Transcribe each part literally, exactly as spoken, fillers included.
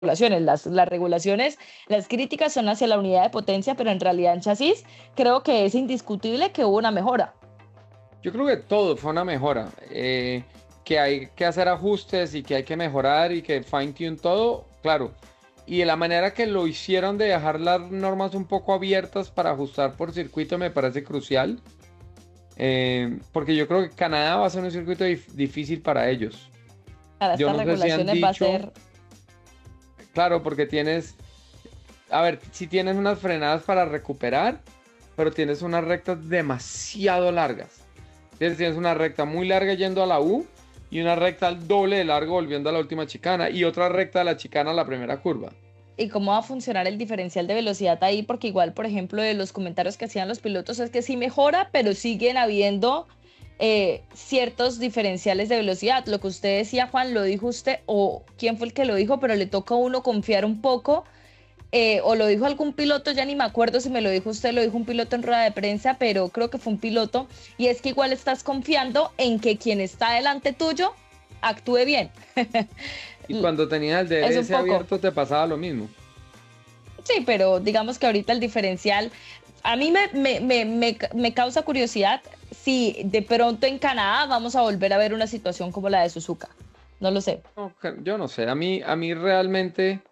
regulaciones. Las, las regulaciones, las críticas son hacia la unidad de potencia, pero en realidad en chasis creo que es indiscutible que hubo una mejora. Yo creo que todo fue una mejora, eh, que hay que hacer ajustes y que hay que mejorar y que fine tune todo, claro. Y de la manera que lo hicieron de dejar las normas un poco abiertas para ajustar por circuito me parece crucial, eh, porque yo creo que Canadá va a ser un circuito dif- difícil para ellos. Para Yo estas no sé si han regulaciones va a dicho, ser, claro, porque tienes, a ver, si tienes unas frenadas para recuperar, pero tienes unas rectas demasiado largas. Tienes, tienes una recta muy larga yendo a la U y una recta al doble de largo volviendo a la última chicana y otra recta de la chicana a la primera curva. y cómo va a funcionar el diferencial de velocidad ahí, porque igual, por ejemplo, de los comentarios que hacían los pilotos es que sí mejora, pero siguen habiendo eh, ciertos diferenciales de velocidad. Lo que usted decía, Juan, lo dijo usted, o quién fue el que lo dijo, pero le toca a uno confiar un poco, eh, o lo dijo algún piloto, ya ni me acuerdo si me lo dijo usted, lo dijo un piloto en rueda de prensa, pero creo que fue un piloto, y es que igual estás confiando en que quien está delante tuyo actúe bien. Y cuando tenías el Es un D R S poco. abierto te pasaba lo mismo. Sí, pero digamos que ahorita el diferencial, a mí me, me, me, me, me causa curiosidad si de pronto en Canadá vamos a volver a ver una situación como la de Suzuka. No lo sé. No, que- yo no sé, a mí, a mí realmente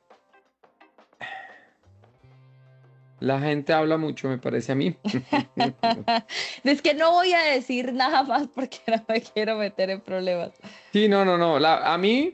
la gente habla mucho, me parece a mí. Es que no voy a decir nada más porque no me quiero meter en problemas. Sí, no, no, no. La- a mí,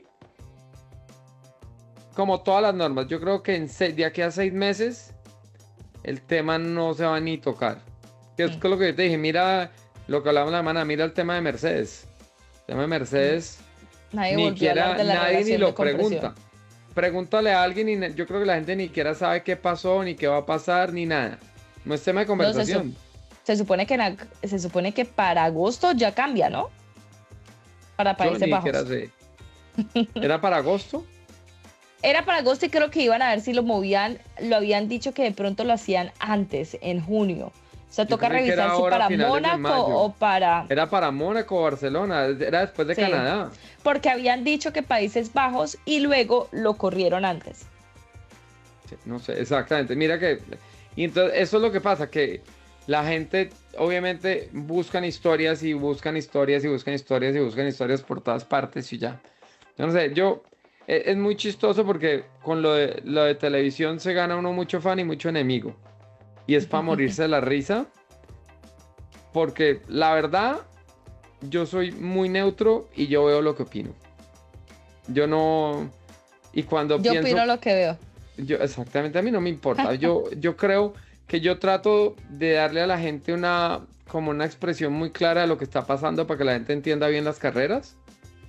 como todas las normas, yo creo que en se- de aquí a seis meses el tema no se va ni tocar. Que es Mm, con lo que yo te dije, mira lo que hablamos la semana, mira el tema de Mercedes. El tema de mm. Mercedes, Nadie ni volvió a hablar siquiera, de la nadie ni relación de lo pregunta. compresión. Pregúntale a alguien y ne- yo creo que la gente ni siquiera sabe qué pasó, ni qué va a pasar, ni nada. No es tema de No, se, su- conversación. se supone que en ag- se supone que para agosto ya cambia, ¿no? Para Yo Países ni siquiera Bajos. sé. ¿Era para agosto? Era para agosto y creo que iban a ver si lo movían, lo habían dicho que de pronto lo hacían antes, en junio. O sea, Yo toca creí que era revisar si ahora a para finales de Mónaco mayo. o para... Era para Mónaco o Barcelona, era después de Sí, Canadá. porque habían dicho que Países Bajos y luego lo corrieron antes. Sí, no sé, exactamente. Mira que. Y entonces, eso es lo que pasa, que la gente, obviamente, buscan historias y buscan historias y buscan historias y buscan historias por todas partes y ya. Yo no sé, yo. e- Es muy chistoso porque con lo de, lo de televisión se gana uno mucho fan y mucho enemigo. Y es para morirse de la risa. Porque la verdad, yo soy muy neutro y yo veo lo que opino. Yo no. Y cuando Yo opino pienso. lo que veo. Yo, exactamente, a mí no me importa. Yo, yo creo que yo trato de darle a la gente una, como una expresión muy clara de lo que está pasando para que la gente entienda bien las carreras.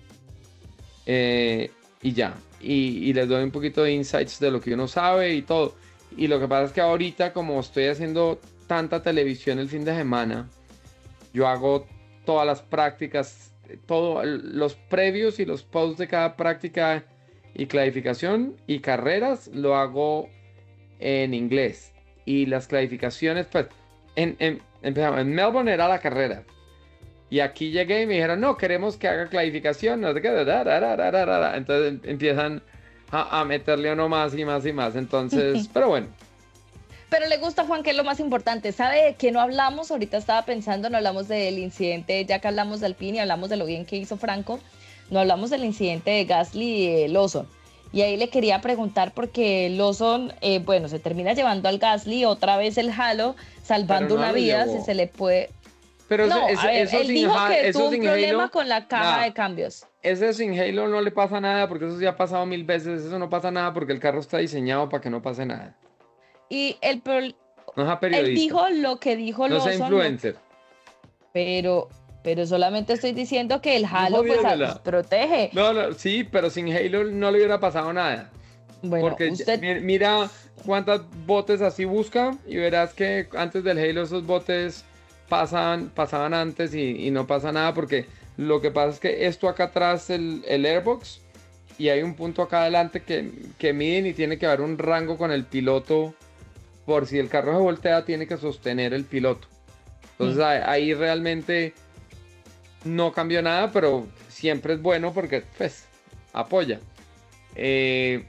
Eh, y ya. Y, y les doy un poquito de insights de lo que uno sabe y todo. Y lo que pasa es que ahorita, como estoy haciendo tanta televisión el fin de semana, yo hago todas las prácticas, todos los previos y los posts de cada práctica y clasificación y carreras lo hago en inglés. Y las clasificaciones, pues, en, en, empezamos, en Melbourne era la carrera. Y aquí llegué y me dijeron, no, queremos que haga clasificación, no sé qué, da, da, da, da, da, da, da. Entonces em- empiezan a, a meterle uno más y más y más. Entonces, pero bueno, Pero le gusta, Juan, que es lo más importante. ¿Sabe de qué no hablamos? Ahorita estaba pensando, no hablamos del incidente, ya que hablamos de Alpine y hablamos de lo bien que hizo Franco, no hablamos del incidente de Gasly y de Lawson. Y ahí le quería preguntar porque Lawson, eh, bueno, se termina llevando al Gasly, otra vez el halo, pero salvando no una lo vida, si llevó. se le puede... Pero eso, No, a eso, ver, eso él sin, dijo ha- que tuvo eso un sin problema Halo, con la caja de nada. cambios. Ese sin Halo no le pasa nada porque eso ya ha pasado mil veces. Eso no pasa nada porque el carro está diseñado para que no pase nada. Y el, pro- No es a él periodista, dijo lo que dijo no sea Lawson, lo influencer. pero, pero solamente estoy diciendo que el No Halo pues a- jodiéndola. protege. No, no, sí, pero sin Halo no le hubiera pasado nada. Bueno, Porque ya- usted, mi- mira cuántas botes así busca y verás que antes del Halo esos botes pasan, pasaban antes y, y no pasa nada porque lo que pasa es que esto acá atrás, el, el airbox, y hay un punto acá adelante que, que miden y tiene que haber un rango con el piloto. Por si el carro se voltea, tiene que sostener el piloto. Entonces mm, ahí, ahí realmente no cambió nada, pero siempre es bueno porque pues apoya. Eh,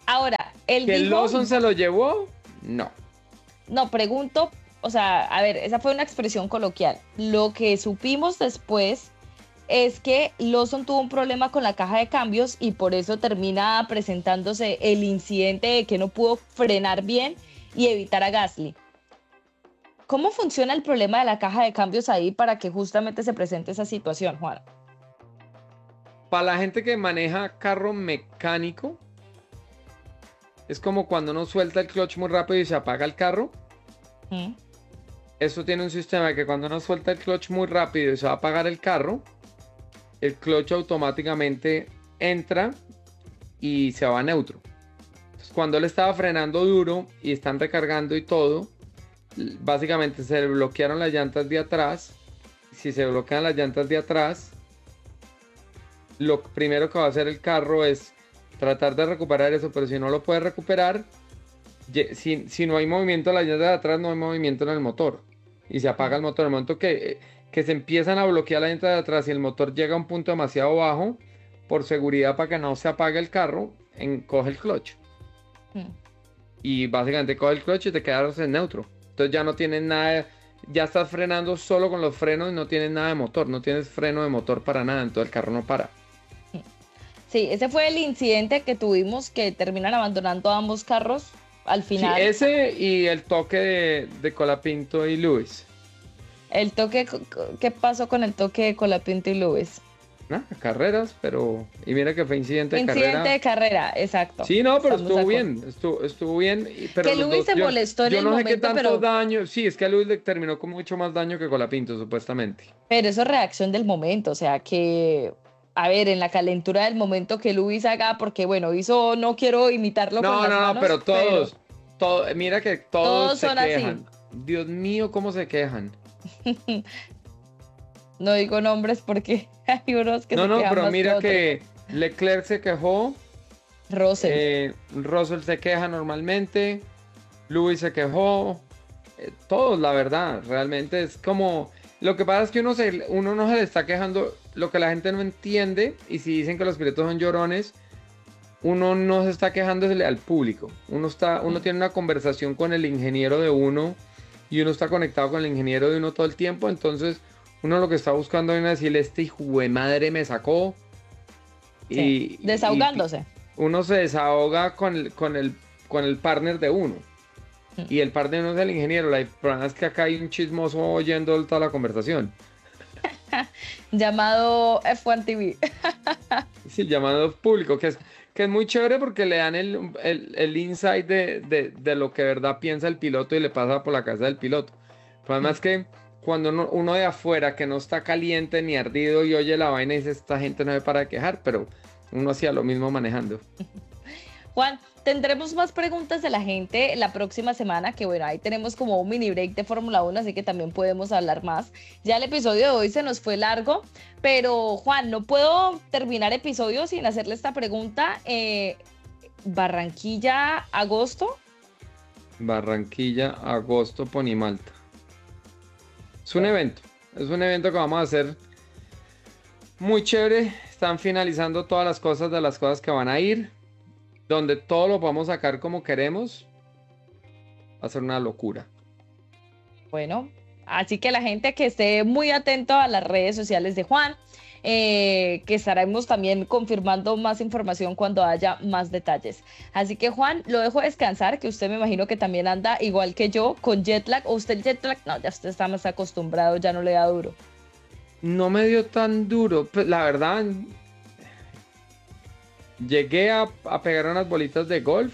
Ahora, él ¿Que dijo... Lawson se lo llevó? No. No, pregunto, o sea, a ver, esa fue una expresión coloquial. Lo que supimos después es que Lawson tuvo un problema con la caja de cambios y por eso termina presentándose el incidente de que no pudo frenar bien y evitar a Gasly. ¿Cómo funciona el problema de la caja de cambios ahí para que justamente se presente esa situación, Juan? Para la gente que maneja carro mecánico, es como cuando uno suelta el clutch muy rápido y se apaga el carro. ¿Mm? Eso tiene un sistema de que cuando uno suelta el clutch muy rápido y se va a apagar el carro, el clutch automáticamente entra y se va a neutro. Entonces, cuando él estaba frenando duro y están recargando y todo, básicamente se le bloquearon las llantas de atrás. Si se bloquean las llantas de atrás, lo primero que va a hacer el carro es tratar de recuperar eso, pero si no lo puede recuperar, si, si no hay movimiento en las llantas de atrás, no hay movimiento en el motor y se apaga el motor. El momento que, que se empiezan a bloquear las llantas de atrás y el motor llega a un punto demasiado bajo, por seguridad para que no se apague el carro, en, coge el clutch. Hmm. Y básicamente coge el clutch y te quedas en neutro. Entonces ya no tienes nada, ya estás frenando solo con los frenos y no tienes nada de motor, no tienes freno de motor para nada, entonces el carro no para. Sí, ese fue el incidente que tuvimos, que terminan abandonando ambos carros al final. Sí, ese y el toque de, de Colapinto y Lewis. El toque, ¿qué pasó con el toque de Colapinto y Lewis? Nah, carreras, pero... Y mira que fue incidente de incidente carrera. Incidente de carrera, exacto. Sí, no, pero Estamos estuvo bien, estuvo, estuvo bien. Pero que Lewis dos, se yo, molestó en yo el no momento, sé qué tanto pero... daño... Sí, es que a Lewis le terminó con mucho más daño que Colapinto, supuestamente. Pero eso es reacción del momento, o sea, que... A ver, en la calentura del momento que Lewis haga, porque bueno, hizo, no quiero imitarlo no, con las no, manos. No, pero todos, pero... Todo, mira que todos, todos se son quejan. Así. Dios mío, cómo se quejan. No digo nombres porque hay unos que no, se no, quejan pero más mira que, que Leclerc se quejó. Russell. Eh, Russell se queja normalmente. Lewis se quejó. Eh, todos, la verdad, realmente es como... Lo que pasa es que uno, se, uno no se le está quejando, lo que la gente no entiende, y si dicen que los pilotos son llorones, uno no se está quejándose al público. Uno, está, uno tiene una conversación con el ingeniero de uno, y uno está conectado con el ingeniero de uno todo el tiempo, entonces uno lo que está buscando es decirle, este hijo de madre me sacó. Sí, y, desahogándose. Y uno se desahoga con el, con el, con el partner de uno. Y el partner no es el ingeniero, la verdad es que acá hay un chismoso oyendo toda la conversación. Llamado F uno T V. Sí, llamado público, que es, que es muy chévere porque le dan el, el, el insight de, de, de lo que de verdad piensa el piloto y le pasa por la cabeza del piloto. Pero además que cuando uno, uno de afuera que no está caliente ni ardido y oye la vaina y dice, esta gente no se para de quejar, pero uno hacía lo mismo manejando. Juan, tendremos más preguntas de la gente la próxima semana, que bueno, ahí tenemos como un mini break de Fórmula uno, así que también podemos hablar más. Ya el episodio de hoy se nos fue largo, pero Juan, no puedo terminar episodio sin hacerle esta pregunta. Eh, ¿Barranquilla, agosto? Barranquilla, agosto, Ponimalta. Es un evento, es un evento que vamos a hacer muy chévere. Están finalizando todas las cosas de las cosas que van a ir, donde todo lo podemos sacar como queremos. Va a ser una locura. Bueno, así que la gente que esté muy atento a las redes sociales de Juan, eh, que estaremos también confirmando más información cuando haya más detalles. Así que Juan, lo dejo descansar, que usted me imagino que también anda igual que yo con jet lag. ¿O usted el jet lag? No, ya usted está más acostumbrado, ya no le da duro. No me dio tan duro, pues la verdad... Llegué a, a pegar unas bolitas de golf.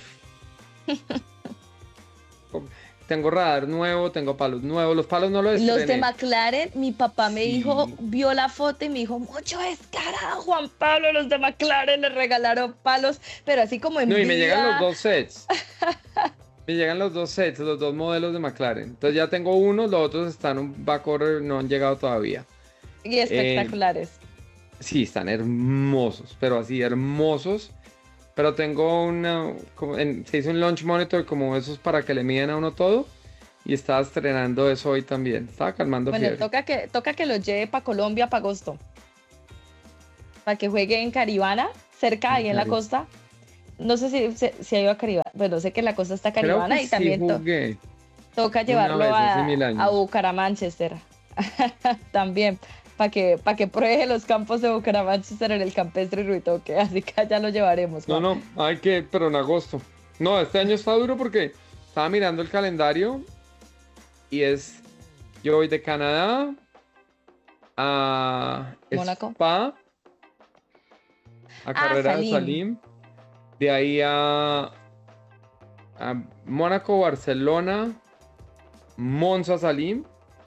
Tengo radar nuevo, tengo palos nuevos. Los palos no los estrené. Los de McLaren, mi papá me Sí. dijo, vio la foto y me dijo, mucho descarado, Juan Pablo, los de McLaren le regalaron palos, pero así como en No, y me llegan los dos sets. Me llegan los dos sets, los dos modelos de McLaren. Entonces ya tengo uno, los otros están un backorder, no han llegado todavía. Y espectaculares. Eh, Sí, están hermosos, pero así hermosos. Pero tengo una, como en, se hizo un launch monitor como esos para que le miden a uno todo. Y estaba estrenando eso hoy también. Estaba calmando Bueno, fiebre. toca que, toca que los lleve para Colombia, para agosto. Para que juegue en Caribana, cerca, ahí en la costa. no sé si, si, si ha ido a Caribana, bueno, sé que la costa está caribana y sí también to, toca llevarlo vez, a, a Bucaramanga también, para que, para que pruebe los campos de Bucaramanga en el campestre y Ruitoque, así que allá lo llevaremos. Juan. No, no, hay que, pero en agosto. No, este año está duro porque estaba mirando el calendario y es, yo voy de Canadá a Mónaco, Spa, a Carrera ah, de Salim, de ahí a, a Mónaco, Barcelona, Monza, Salim,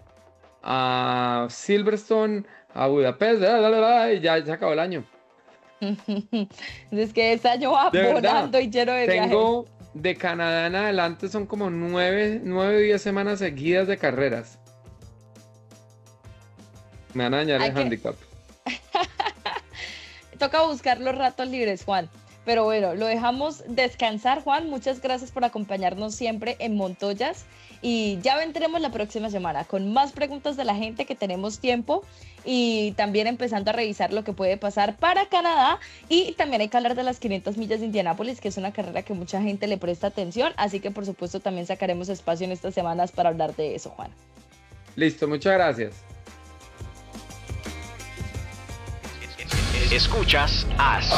a Silverstone, a Budapest, la, la, la, la, y ya se acabó el año. Es que este año va de volando verdad, y lleno de tengo viajes. De Canadá en adelante son como nueve, nueve, diez semanas seguidas de carreras. Me van a dañar el que... handicap. Toca buscar los ratos libres, Juan. Pero bueno, lo dejamos descansar, Juan. Muchas gracias por acompañarnos siempre en Montoyas. Y ya vendremos la próxima semana con más preguntas de la gente, que tenemos tiempo. Y también empezando a revisar lo que puede pasar para Canadá. Y también hay que hablar de las quinientas millas de Indianápolis, que es una carrera que mucha gente le presta atención. Así que por supuesto también sacaremos espacio en estas semanas para hablar de eso, Juan. Listo, muchas gracias. Escuchas As.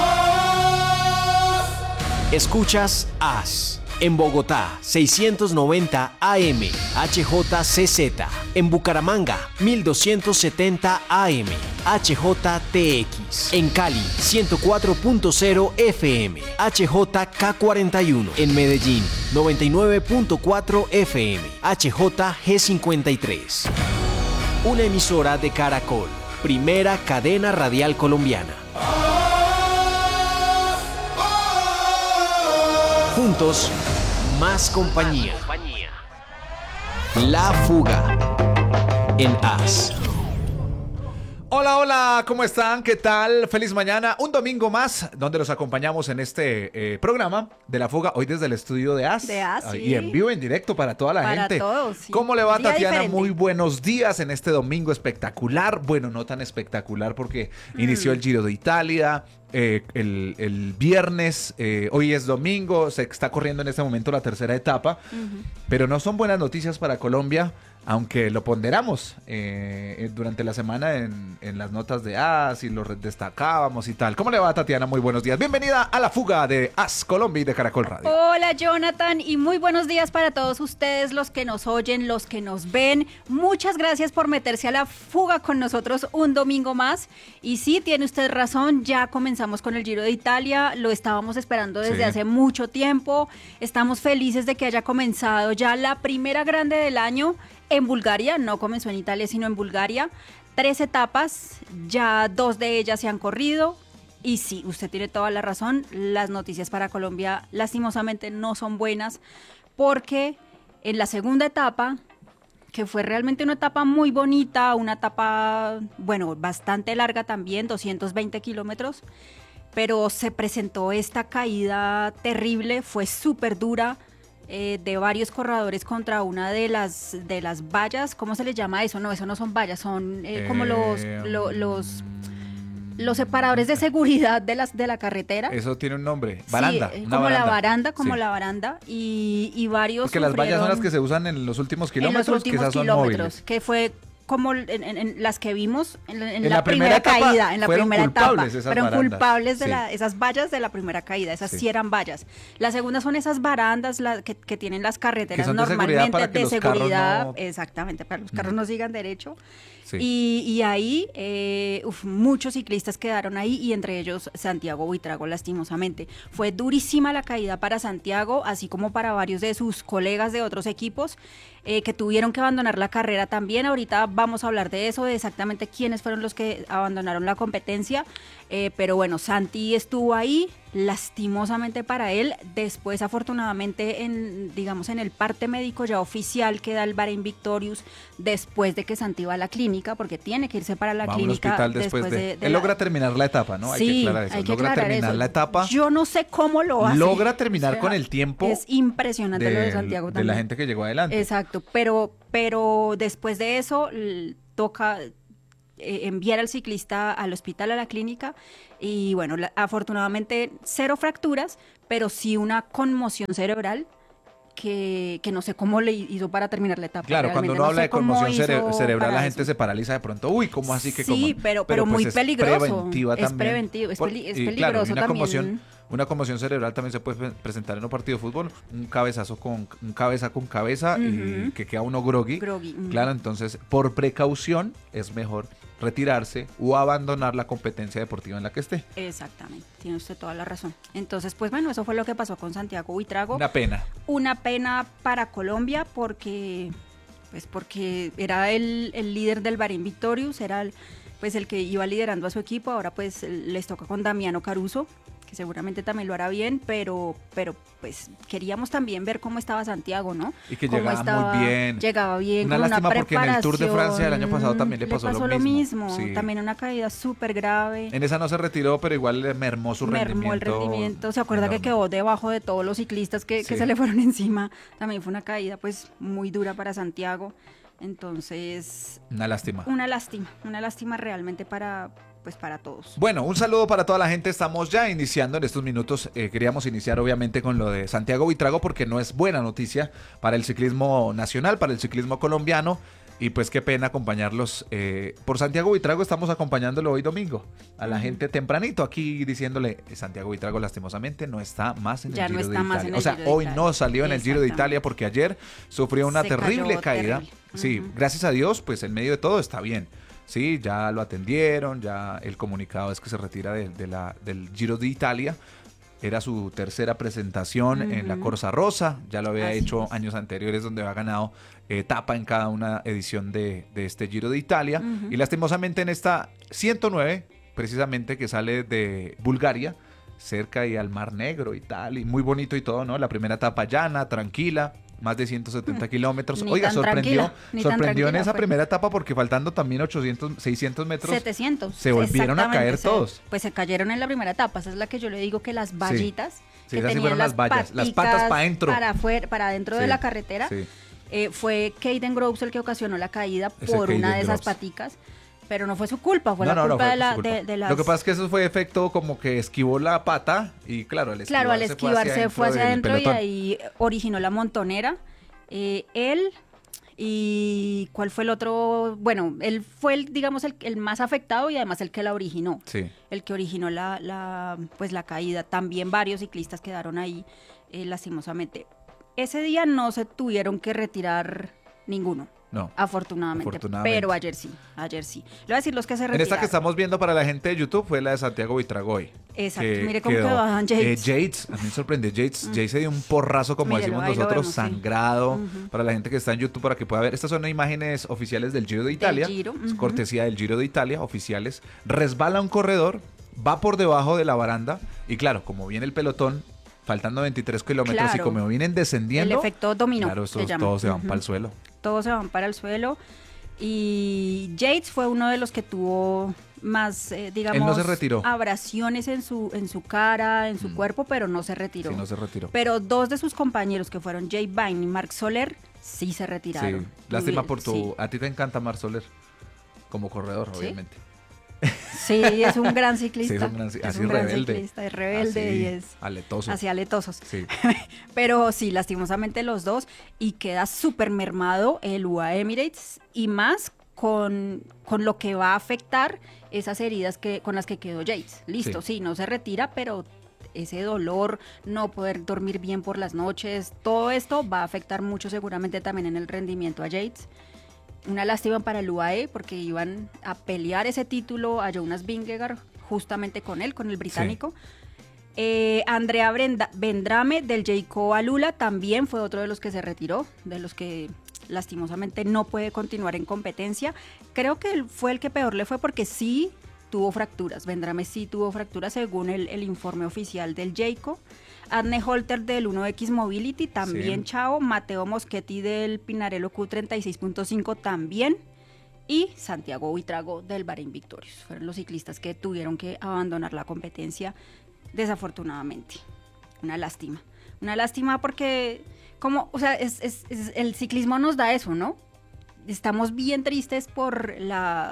Escuchas As. En Bogotá, seiscientos noventa A M, H J C Z. En Bucaramanga, mil doscientos setenta A M, H J T X. En Cali, ciento cuatro punto cero F M, H J K cuarenta y uno. En Medellín, noventa y nueve punto cuatro F M, H J G cincuenta y tres. Una emisora de Caracol, primera cadena radial colombiana. Juntos, más compañía. La Fuga en As. Hola, hola, ¿cómo están? ¿Qué tal? Feliz mañana, un domingo más, donde los acompañamos en este eh, programa de La Fuga, hoy desde el estudio de As. De As, sí. Y en vivo, en directo para toda la para gente. Para todos, sí. ¿Cómo le va, Día Tatiana? diferente. Muy buenos días en este domingo espectacular. Bueno, no tan espectacular porque mm. inició el Giro de Italia. Eh, el, el viernes, eh, hoy es domingo, se está corriendo en este momento la tercera etapa, uh-huh. pero no son buenas noticias para Colombia, aunque lo ponderamos eh, durante la semana en, en las notas de As y lo destacábamos y tal. ¿Cómo le va, Tatiana? Muy buenos días. Bienvenida a La Fuga de As Colombia y de Caracol Radio. Hola, Jonathan, y muy buenos días para todos ustedes, los que nos oyen, los que nos ven. Muchas gracias por meterse a La Fuga con nosotros un domingo más. Y sí, tiene usted razón, ya comenzamos con el Giro de Italia, lo estábamos esperando desde sí. hace mucho tiempo. Estamos felices de que haya comenzado ya la primera grande del año en Bulgaria, no comenzó en Italia, sino en Bulgaria. Tres etapas, ya dos de ellas se han corrido. Y sí, usted tiene toda la razón, las noticias para Colombia lastimosamente no son buenas, porque en la segunda etapa, que fue realmente una etapa muy bonita, una etapa, bueno, bastante larga también, doscientos veinte kilómetros, pero se presentó esta caída terrible, fue súper dura, eh, de varios corredores contra una de las, de las vallas. ¿Cómo se les llama eso? No, eso no son vallas, son eh, como eh, los... Lo, los Los separadores de seguridad de las de la carretera. Eso tiene un nombre, baranda. Sí, como baranda. la baranda, como sí. la baranda. Y, y varios Porque las vallas son las que se usan en los últimos kilómetros, en los últimos que esas son kilómetros, móviles. Que fue como en, en, en las que vimos en, en, en la, la primera, primera caída, en la primera etapa. Fueron culpables de sí. la, esas vallas de la primera caída, esas sí. sí eran vallas. La segunda son esas barandas la, que, que tienen las carreteras normalmente de seguridad, para que de seguridad no... exactamente, para que los carros mm. no sigan derecho. Sí. Y, y ahí eh, uf, muchos ciclistas quedaron ahí y entre ellos Santiago Buitrago lastimosamente. Fue durísima la caída para Santiago, así como para varios de sus colegas de otros equipos eh, que tuvieron que abandonar la carrera también. Ahorita vamos a hablar de eso, de exactamente quiénes fueron los que abandonaron la competencia, eh, pero bueno, Santi estuvo ahí, lastimosamente para él. Después, afortunadamente, en digamos en el parte médico ya oficial que da el Bahrein Victorious, después de que Santi va a la clínica, porque tiene que irse para la va clínica hospital después, después de, de, de él la... logra terminar la etapa, ¿no? Sí, hay que aclarar eso. Hay que logra aclarar terminar eso. la etapa. Yo no sé cómo lo hace. Logra terminar o sea, con el tiempo. Es impresionante de, lo de Santiago también. De la gente que llegó adelante. Exacto, pero pero después de eso toca eh, enviar al ciclista al hospital, a la clínica, y bueno, la, afortunadamente cero fracturas, pero sí una conmoción cerebral que, que no sé cómo le hizo para terminar la etapa. Claro, cuando uno no habla de conmoción cere- cerebral, la gente eso. se paraliza de pronto. Uy, ¿cómo así que Sí, como? pero, pero, pues muy es peligroso. Preventiva es también. preventivo, es, Por- peli- es y, peligroso claro, y una también. conmoción, una conmoción cerebral también se puede presentar en un partido de fútbol, un cabezazo con un cabeza con cabeza, y Ujú. que queda uno groggy. Groggy, ujú. Claro, entonces por precaución es mejor retirarse o abandonar la competencia deportiva en la que esté. Exactamente, tiene usted toda la razón. Entonces, pues bueno, eso fue lo que pasó con Santiago Buitrago. Una pena. Una pena para Colombia porque, pues porque era el, el líder del Bahrein Victorious, era el, pues el que iba liderando a su equipo. Ahora pues les toca con Damiano Caruso, que seguramente también lo hará bien, pero, pero pues queríamos también ver cómo estaba Santiago, ¿no? Y que Cómo llegaba estaba- muy bien. Llegaba bien, Una con lástima una porque en el Tour de Francia el año pasado preparación, también le pasó lo mismo. Sí. También una caída súper grave. En esa no se retiró, pero igual le mermó su mermó el rendimiento. rendimiento, se acuerda enorme. que quedó debajo de todos los ciclistas que, que Sí. se le fueron encima. También fue una caída pues muy dura para Santiago. Entonces, Una lástima. una lástima, una lástima realmente para pues para todos. Bueno, un saludo para toda la gente. Estamos ya iniciando en estos minutos. Eh, queríamos iniciar obviamente con lo de Santiago Buitrago porque no es buena noticia para el ciclismo nacional, para el ciclismo colombiano. Y pues qué pena acompañarlos. Eh, por Santiago Buitrago estamos acompañándolo hoy domingo. A la Ujú. gente tempranito aquí diciéndole, eh, Santiago Buitrago lastimosamente no está más en el Ya no Giro de está más Italia. en O el sea, Giro de hoy Italia. no salió en el Giro de Italia porque ayer sufrió una Se terrible cayó caída. terrible. Sí, Ujú. gracias a Dios, pues en medio de todo está bien. Sí, ya lo atendieron, ya el comunicado es que se retira de, de la, del Giro de Italia. Era su tercera presentación en la Ujú. Corsa Rosa, ya lo había Así hecho es. años anteriores donde había ganado etapa en cada una edición de, de este Giro de Italia. Ujú. Y lastimosamente en esta ciento nueve, precisamente que sale de Bulgaria, cerca y al Mar Negro y tal, y muy bonito y todo, ¿no? La primera etapa llana, tranquila, más de ciento setenta kilómetros. Ni Oiga, tan sorprendió, tranquila, ni tan sorprendió en tranquila esa fue. primera etapa porque faltando también ochocientos, seiscientos metros. setecientos. se volvieron a exactamente, caer se- todos. Pues se cayeron en la primera etapa, esa es la que yo le digo que las vallitas Sí, que esas sí tenían fueron las vallas, las patas paticas pa' dentro. para afuera, para adentro de Sí, la carretera. sí. Eh, fue Caden Groves el que ocasionó la caída Ese por Caden una de esas Groves. paticas, pero no fue su culpa, fue No, la no, no, culpa fue de, la, su culpa. de, de las... Lo que pasa es que eso fue efecto como que esquivó la pata y claro, al esquivar, Claro, al esquivar se fue hacia del adentro y pelotón. ahí originó la montonera. Eh, él y ¿cuál fue el otro? Bueno, él fue, el, digamos, el, el más afectado y además el que la originó. Sí. El que originó la, la, pues, la caída. También varios ciclistas quedaron ahí, eh, lastimosamente. Ese día no se tuvieron que retirar ninguno. No. Afortunadamente, Afortunadamente. pero ayer sí, ayer sí. Le voy a decir los que se En retiraron. esta que estamos viendo para la gente de YouTube fue la de Santiago Buitragoy. Exacto, mire cómo quedó Yates. Eh, Yates, a mí me sorprendió Yates. Yates se dio un porrazo, como Mírelo, decimos ahí lo nosotros, vemos, sí. sangrado. Ujú. Para la gente que está en YouTube, para que pueda ver. Estas son imágenes oficiales del Giro de Italia. Giro, Es ujú. cortesía del Giro de Italia, oficiales. Resbala un corredor, va por debajo de la baranda. Y claro, como viene el pelotón, faltando veintitrés kilómetros y Claro. como vienen descendiendo. El efecto dominó, Claro, se estos llama. todos se van Ujú. para el suelo. Todos se van para el suelo. Y Yates fue uno de los que tuvo más, eh, digamos, Él no se retiró. abrasiones en su, en su cara, en su Mm. cuerpo, pero no se retiró. Sí, no se retiró. Pero dos de sus compañeros, que fueron Jay Vine y Mark Soler, sí se Sí, retiraron. lástima Tuvi- por tu... Sí. A ti te encanta Marc Soler como corredor, ¿Sí? obviamente. Sí, es un gran ciclista. Sí, es un gran, ci- es así un gran rebelde. ciclista, es rebelde Así, y es aletoso. así aletosos. Sí. Pero sí, lastimosamente los dos, y queda súper mermado el U A E Emirates, y más con, con lo que va a afectar esas heridas que, con las que quedó Yates. Listo, sí. Sí. no se retira, pero ese dolor, no poder dormir bien por las noches, todo esto va a afectar mucho seguramente también en el rendimiento a Yates. Una lástima para el U A E porque iban a pelear ese título a Jonas Vingegaard justamente con él, con el británico. Eh, Andrea Brenda, Vendrame del Jayco Alula también fue otro de los que se retiró, de los que lastimosamente no puede continuar en competencia. Creo que él fue el que peor le fue porque sí tuvo fracturas. Vendrame sí tuvo fracturas según el, el informe oficial del Jayco. Adne Holter del uno equis Mobility también, Sí. chao. Mateo Moschetti del Pinarello Q treinta y seis punto cinco también. Y Santiago Buitrago del Bahrein Victorious. Fueron los ciclistas que tuvieron que abandonar la competencia, desafortunadamente. Una lástima. Una lástima porque, como, o sea, es, es- es- el ciclismo nos da eso, ¿no? Estamos bien tristes por la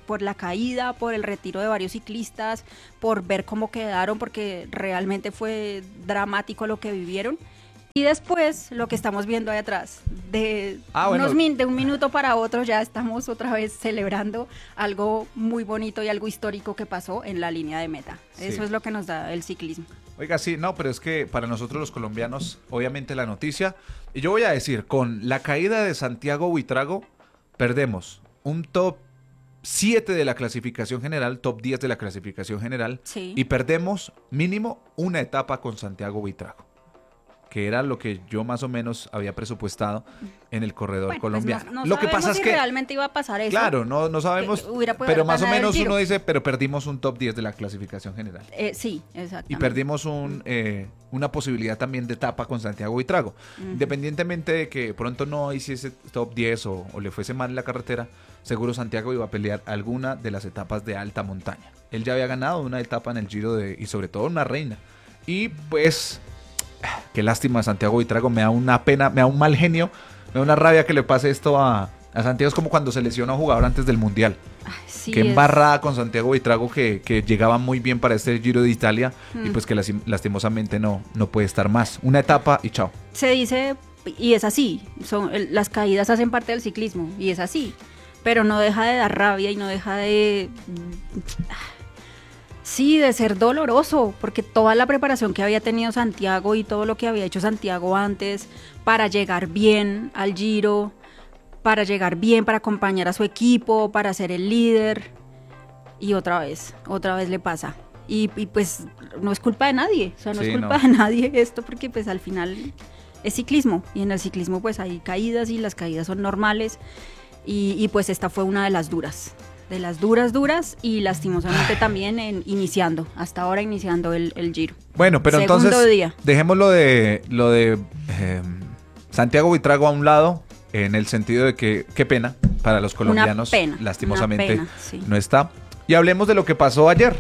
por la caída, por el retiro de varios ciclistas, por ver cómo quedaron, porque realmente fue dramático lo que vivieron. Y después, lo que estamos viendo ahí atrás, de, Ah, bueno. unos min- de un minuto para otro ya estamos otra vez celebrando algo muy bonito y algo histórico que pasó en la línea de meta. Sí. Eso es lo que nos da el ciclismo. Oiga, sí, no, pero es que para nosotros los colombianos, obviamente la noticia, y yo voy a decir, con la caída de Santiago Buitrago, perdemos un top siete de la clasificación general, top diez de la clasificación general, Sí. y perdemos mínimo una etapa con Santiago Buitrago, que era lo que yo más o menos había presupuestado en el corredor Bueno, pues colombiano. no, no lo que sabemos pasa es si que realmente iba a pasar eso. claro, no, no sabemos, que hubiera podido pero más o ganar el menos Giro. uno dice, pero perdimos un top diez de la clasificación general. Eh, sí, exactamente. Y perdimos un, eh, una posibilidad también de etapa con Santiago Buitrago. Ujú. Independientemente de que pronto no hiciese top diez o, o le fuese mal en la carretera, seguro Santiago iba a pelear alguna de las etapas de alta montaña. Él ya había ganado una etapa en el Giro de, y sobre todo una reina. Y pues, qué lástima Santiago Buitrago, me da una pena, me da un mal genio, me da una rabia que le pase esto a, a Santiago. Es como cuando se lesiona a un jugador antes del Mundial. Ay, sí, Qué es- embarrada con Santiago Buitrago que, que llegaba muy bien para este Giro de Italia y Mm. pues que lasti- lastimosamente no, no puede estar más. Una etapa y chao. Se dice, y es así, son, el- las caídas hacen parte del ciclismo, y es así, pero no deja de dar rabia y no deja de... Sí, de ser doloroso, porque toda la preparación que había tenido Santiago y todo lo que había hecho Santiago antes para llegar bien al Giro, para llegar bien, para acompañar a su equipo, para ser el líder, y otra vez, otra vez le pasa. Y, y pues no es culpa de nadie, o sea, no Sí, es culpa no. de nadie esto, porque pues al final es ciclismo, y en el ciclismo pues hay caídas y las caídas son normales, y, y pues esta fue una de las duras, de las duras, duras, y lastimosamente también en, iniciando, hasta ahora iniciando el, el Giro. Bueno, pero Segundo entonces día. dejemos lo de, lo de eh, Santiago Buitrago a un lado, en el sentido de que qué pena para los colombianos, pena, lastimosamente una pena, sí. no está. Y hablemos de lo que pasó ayer,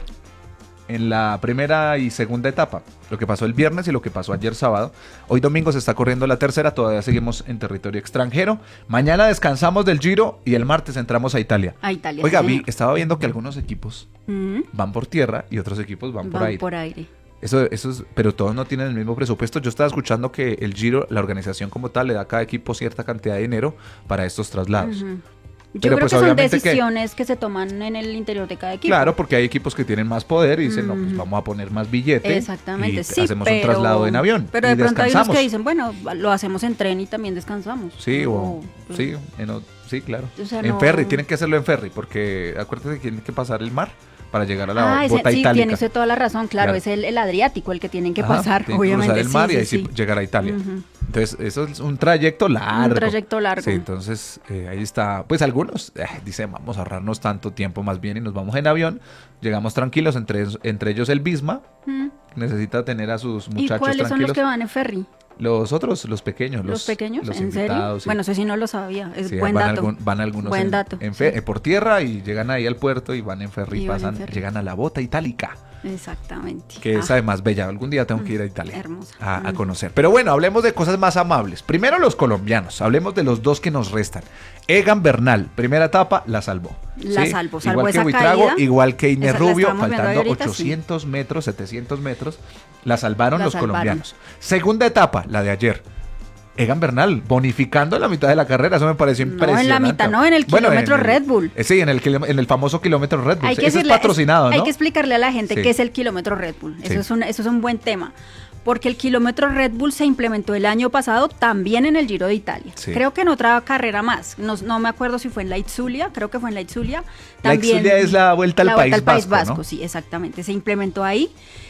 en la primera y segunda etapa, lo que pasó el viernes y lo que pasó ayer sábado. Hoy domingo se está corriendo la tercera, todavía seguimos en territorio extranjero. Mañana descansamos del Giro y el martes entramos a Italia. A Italia. Oiga, sí, vi, señor. estaba viendo que algunos equipos Mm, van por tierra y otros equipos van, por van aire. por aire. Eso, eso es, pero todos no tienen el mismo presupuesto. Yo estaba escuchando que el Giro, la organización como tal, le da a cada equipo cierta cantidad de dinero para estos traslados. Ujú. Yo Pero, creo pues, que son obviamente que- decisiones que... se toman en el interior de cada equipo. Claro, porque hay equipos que tienen más poder y dicen, no, pues Ujú. vamos a poner más billete. Exactamente, y sí, hacemos pero, un traslado en avión. Pero y de pronto hay unos descansamos. que dicen, bueno, lo hacemos en tren y también descansamos. Sí, o, O- sí, en o- sí, claro. O sea, en no- ferry, tienen que hacerlo en ferry, porque acuérdate que tienen que pasar el mar para llegar a la Ah, ese- bota sí, itálica. tiene usted toda la razón, claro, Claro. es el, el Adriático el que tienen que Ajá, pasar, tienen que obviamente. cruzar el mar sí, y ahí sí, sí sí. llegar a Italia. Ujú. Entonces, eso es un trayecto largo. Un trayecto largo. Sí, entonces eh, ahí está. Pues algunos eh, dicen, vamos a ahorrarnos tanto tiempo más bien y nos vamos en avión. Llegamos tranquilos, entre, entre ellos el Visma. Mm. Necesita tener a sus ¿Y muchachos cuáles son tranquilos. los que van en ferry? Los otros, los pequeños. ¿Los, Los, pequeños? Los ¿En serio? invitados, sí. Bueno, eso sí no lo sabía, es Sí, buen van, dato. algún- van algunos Buen en- dato, en fe- sí. eh, por tierra y llegan ahí al puerto y van en ferry, Y van en pasan, ferry. llegan a la bota itálica, Exactamente. que es Ah, además bella. Algún día tengo que ir a Italia hermosa. a, a Mm. conocer. Pero bueno, hablemos de cosas más amables. Primero los colombianos, hablemos de los dos que nos restan. Egan Bernal, primera etapa, la salvó. La salvó, salvó igual que esa Buitrago, caída. igual que Inés Esa la Rubio, estábamos viendo faltando ahorita, sí. ochocientos metros, setecientos metros, la salvaron La los salvaron. colombianos. Segunda etapa, la de ayer. Egan Bernal, bonificando la mitad de la carrera, eso me pareció No, en impresionante. la mitad, no, en el kilómetro Red Bull. eh, Sí, en el, kiló- en el famoso kilómetro Red Bull. Hay que, Ese es decirle- patrocinado, ¿no? hay que explicarle a la gente Sí. qué es el kilómetro Red Bull. Eso, Sí. es un, eso es un buen tema. Porque el kilómetro Red Bull se implementó el año pasado también en el Giro de Italia. Sí. Creo que en otra carrera más. No, no me acuerdo si fue en la Itzulia, creo que fue en la Itzulia. La Itzulia es la vuelta al la País vuelta al País Vasco, Vasco, ¿no? sí, exactamente. Se implementó ahí.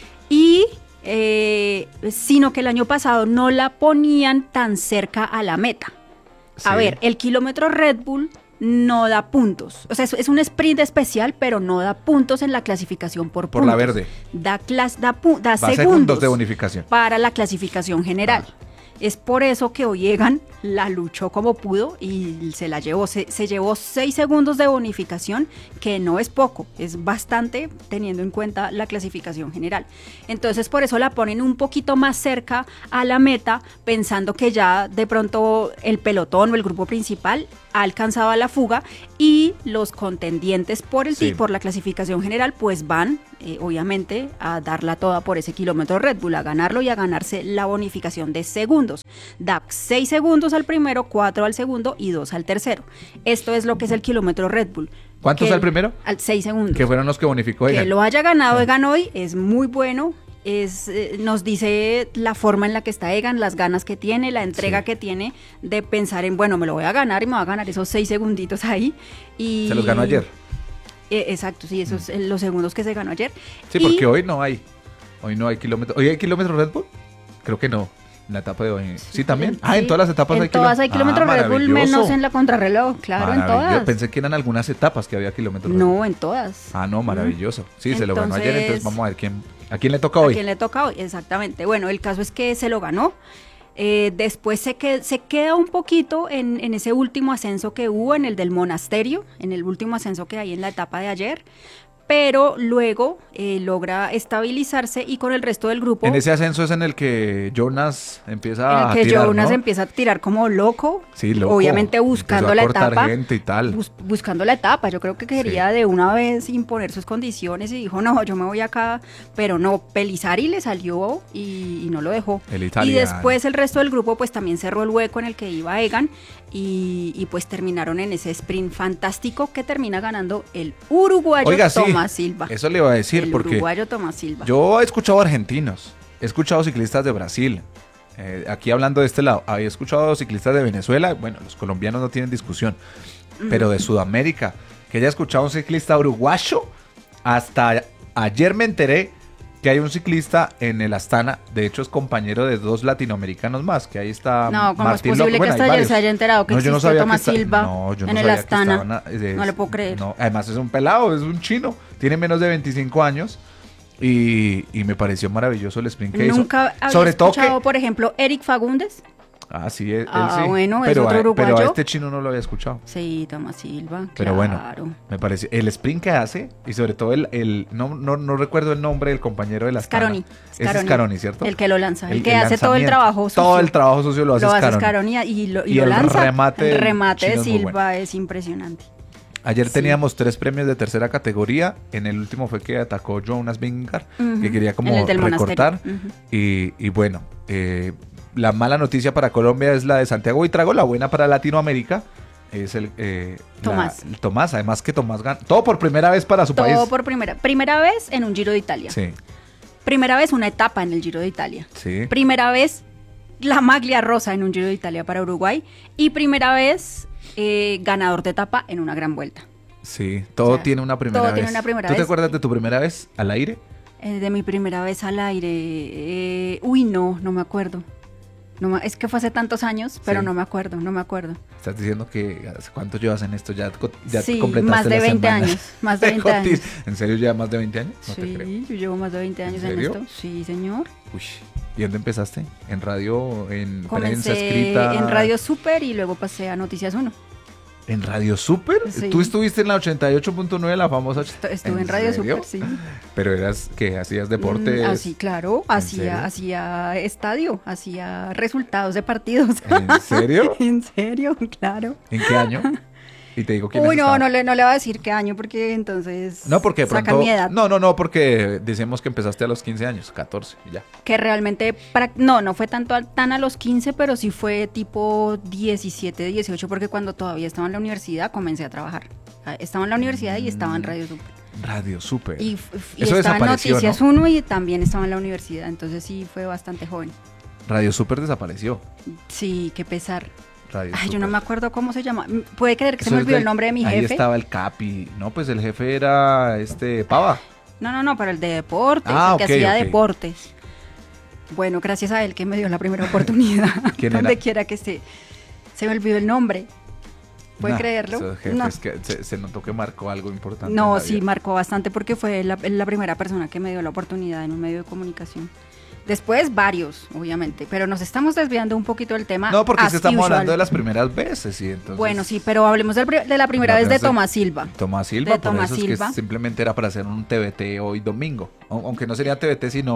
Y eh, sino que el año pasado no la ponían tan cerca a la meta. A Sí. ver, el kilómetro Red Bull no da puntos. O sea, es, es un sprint especial, pero no da puntos en la clasificación por Por puntos. la verde. Da, clas- da, pu- da Va segundos, segundos de bonificación. para la clasificación general. Ah. Es por eso que hoy Egan la luchó como pudo y se la llevó. Se, se llevó seis segundos de bonificación, que no es poco, es bastante teniendo en cuenta la clasificación general. Entonces por eso la ponen un poquito más cerca a la meta, pensando que ya de pronto el pelotón o el grupo principal ha alcanzado a la fuga y los contendientes por el Sí. por la clasificación general pues van eh, obviamente a darla toda por ese kilómetro Red Bull, a ganarlo y a ganarse la bonificación de segundos. Da seis segundos al primero, cuatro al segundo y dos al tercero. Esto es lo que es el kilómetro Red Bull. ¿Cuántos Que al primero? Al seis segundos. Que fueron los que bonificó Que Egan. lo haya ganado Ah. Egan hoy es muy bueno. Es, eh, nos dice la forma en la que está Egan, las ganas que tiene, la entrega Sí. que tiene de pensar en, bueno, me lo voy a ganar y me voy a ganar esos seis segunditos ahí. Y, Se los ganó ayer. Eh, exacto, sí, esos eh, los segundos que se ganó ayer. Sí, Y- porque hoy no hay. Hoy no hay kilómetros. ¿Hoy hay kilómetros Red Bull? Creo que no. En la etapa de hoy. Sí, también. Ah, en sí, todas las etapas en hay todas hay kilómetros Ah, Red Bull, maravilloso. menos en la contrarreloj, claro, en Maravilloso. todas. Pensé que eran algunas etapas que había kilómetros Red Bull. No, en todas. Ah, no, maravilloso. Sí, se lo ganó ayer, Entonces- entonces vamos a ver quién. ¿A quién le toca ¿A hoy? quién le toca hoy? Exactamente. Bueno, el caso es que se lo ganó. Eh, después se, que, se queda un poquito en, en ese último ascenso que hubo, en el del monasterio, en el último ascenso que hay en la etapa de ayer, pero luego eh, logra estabilizarse y con el resto del grupo, En ese ascenso es en el que Jonas empieza en el a que tirar, Jonas ¿no? empieza a tirar como loco, Sí, loco. obviamente buscando Empezó a la cortar etapa. gente y tal. Bus- buscando la etapa, yo creo que quería Sí. de una vez imponer sus condiciones y dijo, no, yo me voy acá, pero no, Pelizari le salió y, y no lo dejó. El Y italiano. después el resto del grupo pues también cerró el hueco en el que iba Egan y, y, pues terminaron en ese sprint fantástico que termina ganando el uruguayo Oiga, sí, Tomás Silva. eso le iba a decir el porque uruguayo Tomás Silva. yo he escuchado argentinos, he escuchado ciclistas de Brasil. Eh, aquí hablando de este lado, había escuchado ciclistas de Venezuela, bueno, los colombianos no tienen discusión, pero de Sudamérica, que haya escuchado un ciclista uruguayo, hasta ayer me enteré que hay un ciclista en el Astana, de hecho es compañero de dos latinoamericanos más, que ahí está No, ¿cómo Martín es posible López, que bueno, hasta hay ayer varios. se haya enterado que No, yo no existió sabía que Tomás está- Silva no, yo no en el sabía que Astana? estaban, eh, No le puedo creer. no, además es un pelado, es un chino, tiene menos de veinticinco años y, y me pareció maravilloso el sprint que Nunca hizo. había Sobre todo escuchado, que... por ejemplo, Eric Fagundes. Ah, sí, él, Ah, él sí. bueno, es pero, otro a, pero a uruguayo. este chino no lo había escuchado. Sí, Tomás Silva, Pero bueno, claro. me parece, el sprint que hace y sobre todo el, el no, no, no recuerdo el nombre del compañero de la Scaroni. Ese es Scaroni, ¿cierto? El que lo lanza, el, El- que el hace todo el lanzamiento. trabajo sucio. Todo el trabajo sucio lo hace Lo hace Scaroni. Scaroni y lo, y Y lo el lanza. remate el del remate de chino es muy Silva bueno. es impresionante. Ayer Sí. teníamos tres premios de tercera categoría. En el último fue que atacó Jonas Vingegaard, Ujú. que quería como En el del recortar. monasterio. Ujú. Y, y bueno, eh, la mala noticia para Colombia es la de Santiago Buitrago, la buena para Latinoamérica es el eh, la- Tomás. el Tomás. Además que Tomás ganó todo por primera vez para su Todo país. por primera. Primera vez en un Giro de Italia. Sí, Primera vez una etapa en el Giro de Italia. sí. Primera vez la maglia rosa en un Giro de Italia para Uruguay. Y primera vez eh, ganador de etapa en una gran vuelta. Sí, todo O sea, tiene una primera todo vez. tiene una primera ¿Tú te vez. acuerdas de tu primera vez al aire? Eh, de mi primera vez al aire. eh, uy, no, no me acuerdo. No me- es que fue hace tantos años, pero Sí. no me acuerdo, no me acuerdo. Estás diciendo que ¿hace cuánto llevas en esto? Ya, co- ya Sí, completaste más de la veinte semana. años, más de veinte años. ¿En serio ya más de veinte años? No te creo. Sí, yo llevo más de veinte años en, serio? esto. Sí, señor. Uy, ¿y dónde empezaste? ¿En radio? ¿En prensa Comencé escrita? en Radio Super y luego pasé a Noticias uno. ¿En Radio Super? Sí. ¿Tú estuviste en la ochenta y ocho punto nueve, la famosa? Estu- Estuve en, Radio serio? Super, sí. Pero eras que hacías deportes. Mm, así, claro, ¿En hacía, serio? hacía estadio, hacía resultados de partidos. ¿En serio? ¿En serio? Claro. ¿En qué año? Y te digo quién Uy, no, no le, no le voy a decir qué año porque entonces No, porque de sacan pronto. mi edad. No, no, no, porque decimos que empezaste a los quince años, catorce, y ya. Que realmente, para, no, no fue tanto a- tan a los quince, pero sí fue tipo diecisiete, dieciocho, porque cuando todavía estaba en la universidad comencé a trabajar. Ah, Estaba en la universidad y estaba en Radio Super. Radio Super. Y, f- y Eso estaba en desapareció, Noticias ¿no? uno y también estaba en la universidad, entonces sí fue bastante joven. Radio Super desapareció. Sí, qué pesar. Radio Ay, yo Super. no me acuerdo cómo se llama. Puede creer que se Eso me es olvidó del- el nombre de mi Ahí jefe. estaba el Capi. No, pues el jefe era este Pava. No, no, no, para el de deportes, Ah, el que ok, hacía ok. deportes. Bueno, gracias a él que me dio la primera oportunidad. ¿Quién Donde era? quiera que esté. Se me olvidó el nombre. ¿Puede Nah, creerlo? esos jefes No. que se, se notó que marcó algo importante. No, en la sí, vida. marcó bastante porque fue la, la primera persona que me dio la oportunidad en un medio de comunicación. Después varios, obviamente, pero nos estamos desviando un poquito del tema. No, porque as sí estamos usual. hablando de las primeras veces, sí, entonces... Bueno, sí, pero hablemos del pri- de la primera La vez de primera Tomás Silva. Tomás Silva, De por Tomás eso Silva. es que simplemente era para hacer un T V T hoy domingo. Au- Aunque no sería T V T, sino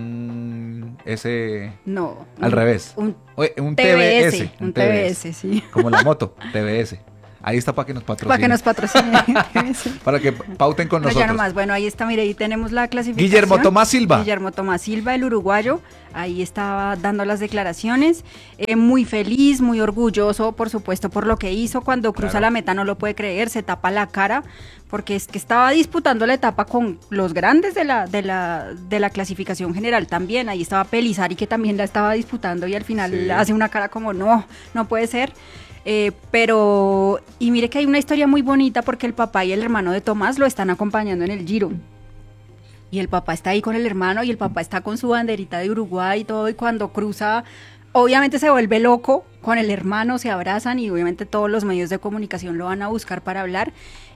un... ese... No. Al un- revés. Un Oye, un T V S. T V S. Un T V S, sí. Como la moto, T V S. Ahí está para que nos patrocinen. Para que nos patrocine. Sí. Para que pauten con Pero ya nosotros. nomás, bueno, ahí está, mire, ahí tenemos la clasificación. Guillermo Tomás Silva. Guillermo Tomás Silva, el uruguayo, ahí estaba dando las declaraciones, eh, muy feliz, muy orgulloso, por supuesto, por lo que hizo. Cuando cruza Claro. la meta no lo puede creer, se tapa la cara, porque es que estaba disputando la etapa con los grandes de la, de la, de la clasificación general también. Ahí estaba Pelizari, que también la estaba disputando, y al final Sí. hace una cara como, no, no puede ser. Eh, pero, y mire que hay una historia muy bonita porque el papá y el hermano de Tomás lo están acompañando en el Giro. Y el papá está ahí con el hermano y el papá está con su banderita de Uruguay y todo. Y cuando cruza, obviamente se vuelve loco con el hermano, se abrazan y obviamente todos los medios de comunicación lo van a buscar para hablar.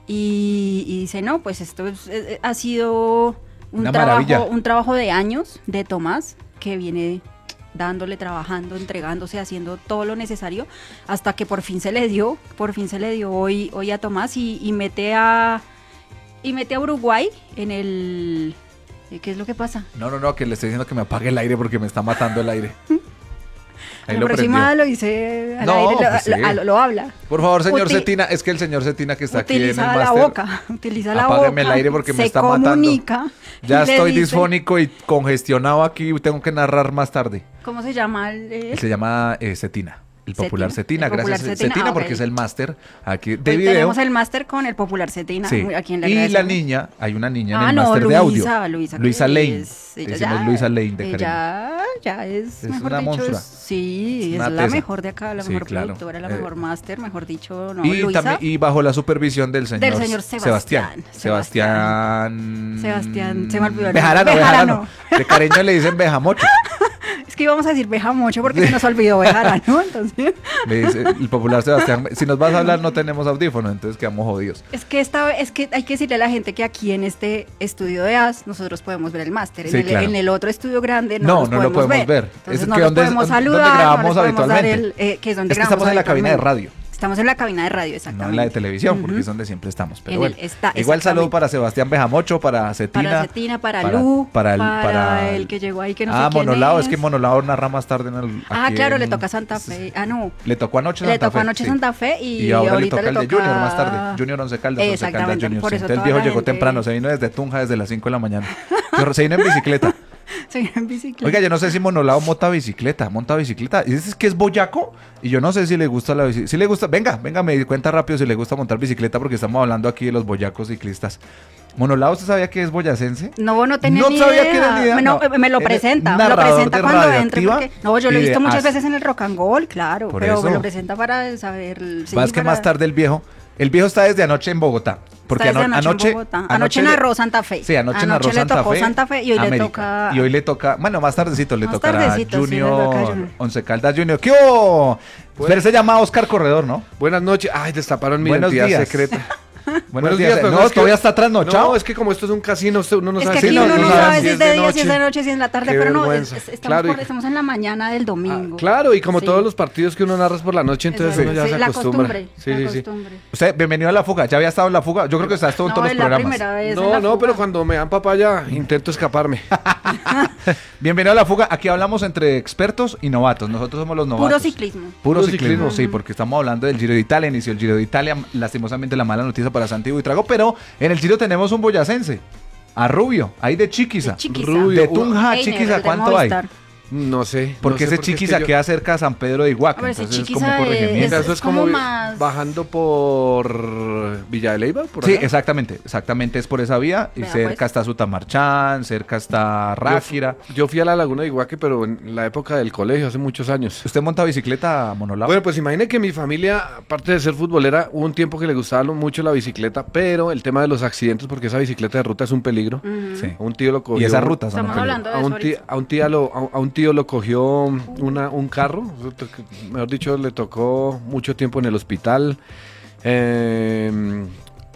Y, y dice, no, pues esto es- eh, ha sido un Una maravilla. trabajo, un trabajo de años de Tomás que viene dándole, trabajando, entregándose, haciendo todo lo necesario, hasta que por fin se le dio, por fin se le dio hoy, hoy a Tomás y, y mete a y mete a Uruguay en el ¿qué es lo que pasa? No, no, no, que le estoy diciendo que me apague el aire porque me está matando el aire. Ahí La lo próxima prendió. lo hice al No, aire, lo, pues sí. lo- lo- lo habla. Por favor, señor Uti- Cetina, es que el señor Cetina que está aquí en el Utiliza la máster, boca, utiliza la boca. apágueme el aire porque me se está matando. comunica, ya y le estoy dice- disfónico y congestionado aquí, tengo que narrar más tarde. ¿Cómo se llama el- Él se llama eh, Cetina. El popular Cetina, Cetina, el popular gracias Cetina, Cetina, ah, ok. porque es el máster aquí de Hoy video. tenemos el máster con el popular Cetina, Sí. a quien le Y la agradecemos. niña, hay una niña en Ah, el no, máster de Luisa, audio. Luisa, Luisa que Lane. es- ella Decimos ya- Luisa Lane de cariño. ella ya es, Es mejor una dicho, monstrua. es- sí, Es es, una la tesa. mejor de acá, la Sí, mejor claro. productora, la Eh, mejor máster, mejor dicho, no, y, Luisa. también, y bajo la supervisión del señor, Del señor Sebastián. Sebastián. Sebastián, se me olvidó el Bejarano, nombre. Bejarano. Bejarano. De cariño le dicen Bejamocho. Es que íbamos a decir Bejamocho porque se nos olvidó Bejarano, entonces... Le dice el popular Sebastián. Si nos vas a hablar, no tenemos audífono, entonces quedamos jodidos. Es que esta es que hay que decirle a la gente que aquí en este estudio de A S nosotros podemos ver el máster. En, Sí, el, claro. en el otro estudio grande no, No, los no lo podemos ver. Entonces Es no que los ¿dónde es- podemos dónde saludar, grabamos no les podemos dar habitualmente? el, eh, que es donde Es que grabamos estamos en la cabina de habitualmente. radio. Estamos en la cabina de radio, No exactamente. en la de televisión, porque Ujú. es donde siempre estamos. Pero En el- bueno. está- Igual saludo exactamente. para Sebastián Bejamocho, para Cetina. Para Cetina, para, para- Lu, para para, el- para el que llegó ahí que no ah, sé quién Monolao, es. es que Monolao narra más tarde en el. Ah, aquí claro, en- le toca Santa Fe. Ah, no. Le tocó anoche Le Santa tocó Fe. anoche sí. Santa Fe y, Y ahora le ahorita toca el de toca- Junior más tarde. Junior Once Caldas, Once Caldas Exactamente, Junior. por sí. eso Entonces el toda viejo la llegó gente- temprano, se vino desde Tunja desde las cinco de la mañana. Pero se vino en bicicleta. Sí, en bicicleta. Oiga, yo no sé si Monolao monta bicicleta, monta bicicleta. Y dices que es boyaco y yo no sé si le gusta la bicicleta. Si le gusta, venga, venga, me di cuenta rápido si le gusta montar bicicleta porque estamos hablando aquí de los boyacos ciclistas. Monolao, ¿usted sabía que es boyacense? No, no tenía No ni sabía idea. que era ni idea, Me, no. no, me lo Eres presenta, me lo narrador presenta de cuando entre. Radioactiva Porque, no, yo lo he y de visto muchas As. veces en el Rock and Roll, claro, Por pero me eso. lo presenta para saber. Sí, Más que para- más tarde el viejo. El viejo está desde anoche en Bogotá. Porque Está desde ano- anoche en anoche, Bogotá. Anoche narró Santa Fe. Sí, anoche, narró Anoche le Santa tocó Fe. Santa Fe y hoy le América. toca- Y hoy le toca, bueno, más tardecito le Más tocará tardecito, sí, le Junior, toca a Junior. Once Caldas Junior. ¿Qué hubo? Pero se llama Oscar Corredor, ¿no? Buenas noches. Ay, destaparon mi Buenos identidad días. secreta. Buenos, Buenos días. días, pero no, no, es que- todavía está trasnochado. No, es que como esto es un casino, usted- uno no Es sabe que aquí si- uno no sabe sabe si si es de día, si es de noche. noche, si es en la tarde, Qué pero no, es- vergüenza. es- estamos, Claro, por- y- estamos en la mañana del Ah, domingo. claro, y como Sí. todos los partidos que uno narra es por la noche, entonces Eso uno es, ya sí, se la acostumbra. costumbre, Sí, la sí, sí. costumbre. Usted, bienvenido a La Fuga. ¿Ya había estado en La Fuga? Yo creo que está esto en No, todos los es la programas. primera vez en No, la no, fuga. pero cuando me dan papaya intento escaparme. Bienvenido a La Fuga. Aquí hablamos entre expertos y novatos. Nosotros somos los novatos. Puro ciclismo. Puro Puro ciclismo, ciclismo. sí, porque estamos hablando del Giro de Italia. Inició el Giro de Italia. Lastimosamente la mala noticia para Santiago y Trago. Pero en el Giro tenemos un boyacense. A Rubio, ahí de Chiquiza. De Chiquiza. Rubio. De Tunja a Einer, Chiquiza, el de ¿cuánto hay? Movistar. No sé. Porque no sé, ese Chiquiza es que yo- queda cerca de San Pedro de Iguaca. A ver, ese Entonces es Chiquiza como es- corregimiento. Mira, eso es es como como más- bajando por Villa de Leyva, por Sí, allá. exactamente, exactamente es por esa vía. Y Vea, cerca pues. está Sutamarchán, cerca está Ráquira. Yo, yo fui a la Laguna de Iguaque, pero en la época del colegio, hace muchos años. ¿Usted monta bicicleta, Monolao? Bueno, pues imagine que mi familia, aparte de ser futbolera, hubo un tiempo que le gustaba lo- mucho la bicicleta, pero el tema de los accidentes, porque esa bicicleta de ruta es un peligro. Ujú. Sí. A un tío lo cogió. Y esas rutas son Estamos un peligro. hablando de A eso un, tío, ahorita. a, un tía lo, a, a un tío lo cogió una, un carro, mejor dicho, le tocó mucho tiempo en el hospital. Eh,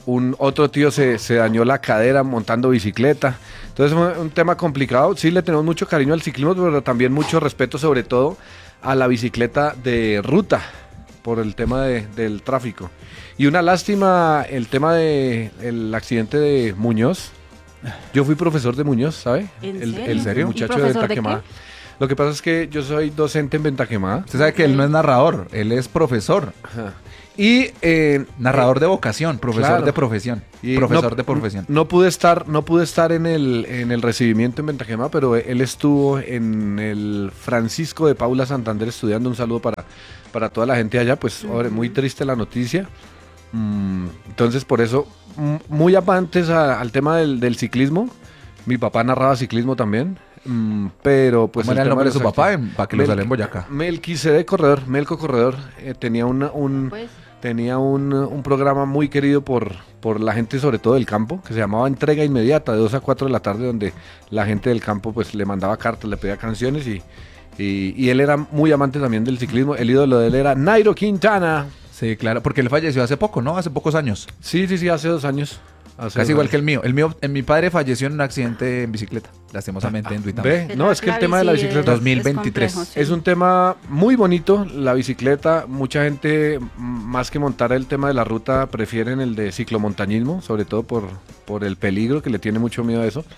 un otro tío se, se dañó la cadera montando bicicleta. Entonces fue un tema complicado. Sí le tenemos mucho cariño al ciclismo, pero también mucho respeto sobre todo a la bicicleta de ruta por el tema de, del tráfico. Y una lástima el tema del accidente de Muñoz. Yo fui profesor de Muñoz, ¿sabe? ¿En el, serio? el, ¿En serio? el muchacho ¿Y de profesor de Ventaquemada. qué? Lo que pasa es que yo soy docente en Ventaquemada. Usted sabe que él no es narrador, él es profesor. Ajá. Y eh, Narrador de vocación, profesor claro. de profesión. Y profesor no, de profesión. No pude estar, no pude estar en el, en el recibimiento en Ventaquemada, pero él estuvo en el Francisco de Paula Santander estudiando. Un saludo para, para toda la gente allá. Pues hombre, muy triste la noticia. Mm, entonces, por eso, mm, muy amantes a- al tema del, del ciclismo. Mi papá narraba ciclismo también. mm, pero pues ¿Cómo era el tema nombre de su los papá? acti- En- Para que lo Mel- sale en Boyacá. Melquisedec Corredor, Melco Corredor. eh, tenía una, un... Pues, Tenía un, un programa muy querido por, por la gente, sobre todo del campo, que se llamaba Entrega Inmediata, de dos a cuatro de la tarde, donde la gente del campo pues le mandaba cartas, le pedía canciones y, y, y él era muy amante también del ciclismo. El ídolo de él era Nairo Quintana. Sí, claro, porque él falleció hace poco, ¿no? Hace pocos años. Sí, sí, sí, hace dos años. Hace Casi dos igual años. que el mío. El mío, en mi padre falleció en un accidente en bicicleta, lastimosamente en Duitama. Ve, no, es que el tema de la bici bicicleta es- dos mil veintitrés. es complejo, sí. es un tema muy bonito, la bicicleta. Mucha gente, m- más que montar el tema de la ruta, prefieren el de ciclomontañismo, sobre todo por, por el peligro, que le tiene mucho miedo a eso.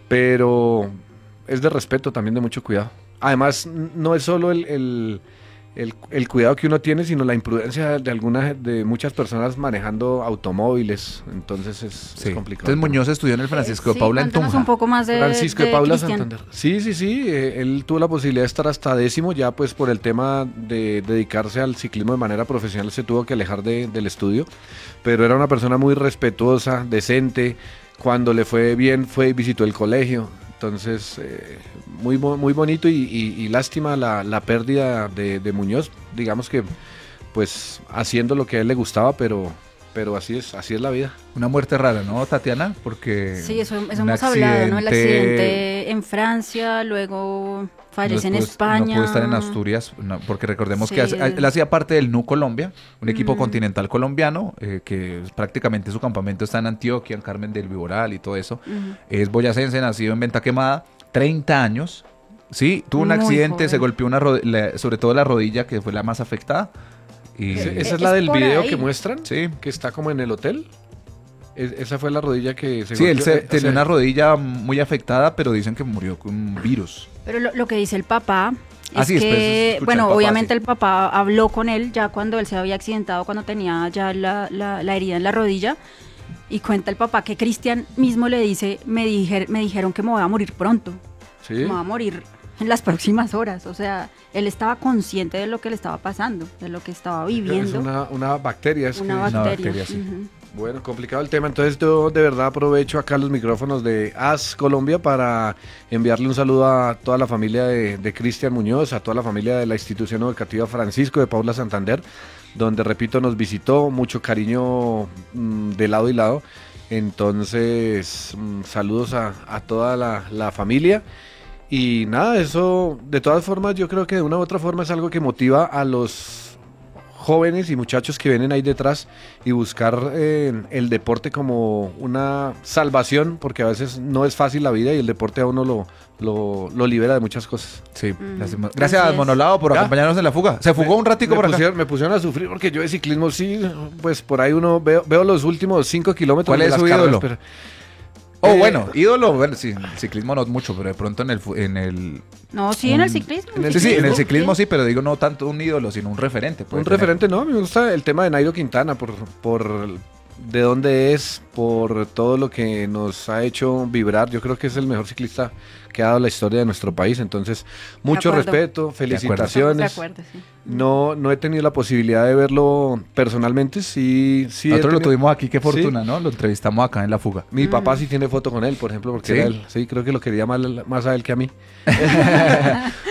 Pero es de respeto, también de mucho cuidado. Además, n- no es solo el, el, el- el cuidado que uno tiene, sino la imprudencia de algunas, de muchas personas manejando automóviles. Entonces es, Sí. es complicado. Entonces Muñoz estudió en el Francisco de Sí, Paula en cuéntanos Tunja. un poco más de Francisco de, de Paula Cristian. Santander. Sí, sí, sí. eh, él tuvo la posibilidad de estar hasta décimo, ya pues por el tema de dedicarse al ciclismo de manera profesional se tuvo que alejar de- del estudio, pero era una persona muy respetuosa, decente. Cuando le fue bien, fue y visitó el colegio. Entonces, eh, muy, bo- muy bonito y, y- y lástima la, la pérdida de, de Muñoz. Digamos que, pues, haciendo lo que a él le gustaba, pero, pero así es, así es la vida. Una muerte rara, ¿no, Tatiana? Porque Sí, eso, eso un hemos hablado, ¿no? El accidente- accidente en Francia, luego fallece no en pudo- España. No pudo estar en Asturias, no, porque recordemos Sí. que hace- él hacía parte del N U Colombia, un equipo Mm. continental colombiano, eh, que prácticamente su campamento está en Antioquia, en Carmen del Viboral y todo eso. Ujú. Es boyacense, nacido en Ventaquemada, treinta años. Sí, tuvo un Muy accidente, joven. se golpeó una rod- la- sobre todo la rodilla, que fue la más afectada. Y, Ese- Es- ¿Esa es la es del por video ahí. que muestran? sí, Que está como en el hotel. Es- esa fue la rodilla que se sí, él golpeó. se, Eh, o tenía sea, una rodilla muy afectada, pero dicen que murió con un virus. Pero lo, lo que dice el papá es Ah, sí, después que, escucha bueno, al papá, obviamente sí. el papá habló con él ya cuando él se había accidentado, cuando tenía ya la, la- la herida en la rodilla, y cuenta el papá que Cristian mismo le dice, me, dijer- me dijeron que me voy a morir pronto, Sí. me voy a morir en las próximas horas. O sea, él estaba consciente de lo que le estaba pasando, de lo que estaba Es viviendo. una, una bacteria. Es Una que- bacteria. bacteria, sí. Ujú. Bueno, complicado el tema. Entonces yo de verdad aprovecho acá los micrófonos de A S Colombia para enviarle un saludo a toda la familia de, de Cristian Muñoz, a toda la familia de la institución educativa Francisco de Paula Santander, donde, repito, nos visitó, mucho cariño mm, de lado y lado. Entonces, mm, saludos a, a toda la, la familia. Y nada, eso de todas formas yo creo que de una u otra forma es algo que motiva a los jóvenes y muchachos que vienen ahí detrás y buscar eh, el deporte como una salvación, porque a veces no es fácil la vida y el deporte a uno lo, lo, lo libera de muchas cosas. Sí, Mm, lástima. así Gracias, es. Monolado, por ¿Ya? acompañarnos en la fuga. Se fugó un ratico me por acá. pusieron, me pusieron a sufrir porque yo de ciclismo sí, pues por ahí uno veo, veo los últimos cinco kilómetros. ¿Cuál de es las su carreras, ídolo? pero- Oh, Eh, bueno, ídolo, bueno, sí, en el ciclismo no mucho, pero de pronto en el, fu- en el... No, sí, en el un- ciclismo. en el Sí, sí, en el ciclismo, ciclismo sí, pero digo no tanto un ídolo, sino un referente. puede Un tener. referente, no, me gusta el tema de Nairo Quintana por, por de dónde es, por todo lo que nos ha hecho vibrar. Yo creo que es el mejor ciclista que ha dado la historia de nuestro país. Entonces, mucho acuerdo. respeto, Estamos de felicitaciones. acuerdo, sí. No, no he tenido la posibilidad de verlo personalmente. Sí, sí. he Nosotros lo tenido- tuvimos aquí, qué Sí. fortuna, ¿no? Lo entrevistamos acá en la fuga. Mi Mm. papá sí tiene foto con él, por ejemplo, porque ¿Sí? era él. Sí, creo que lo quería más, más a él que a mí.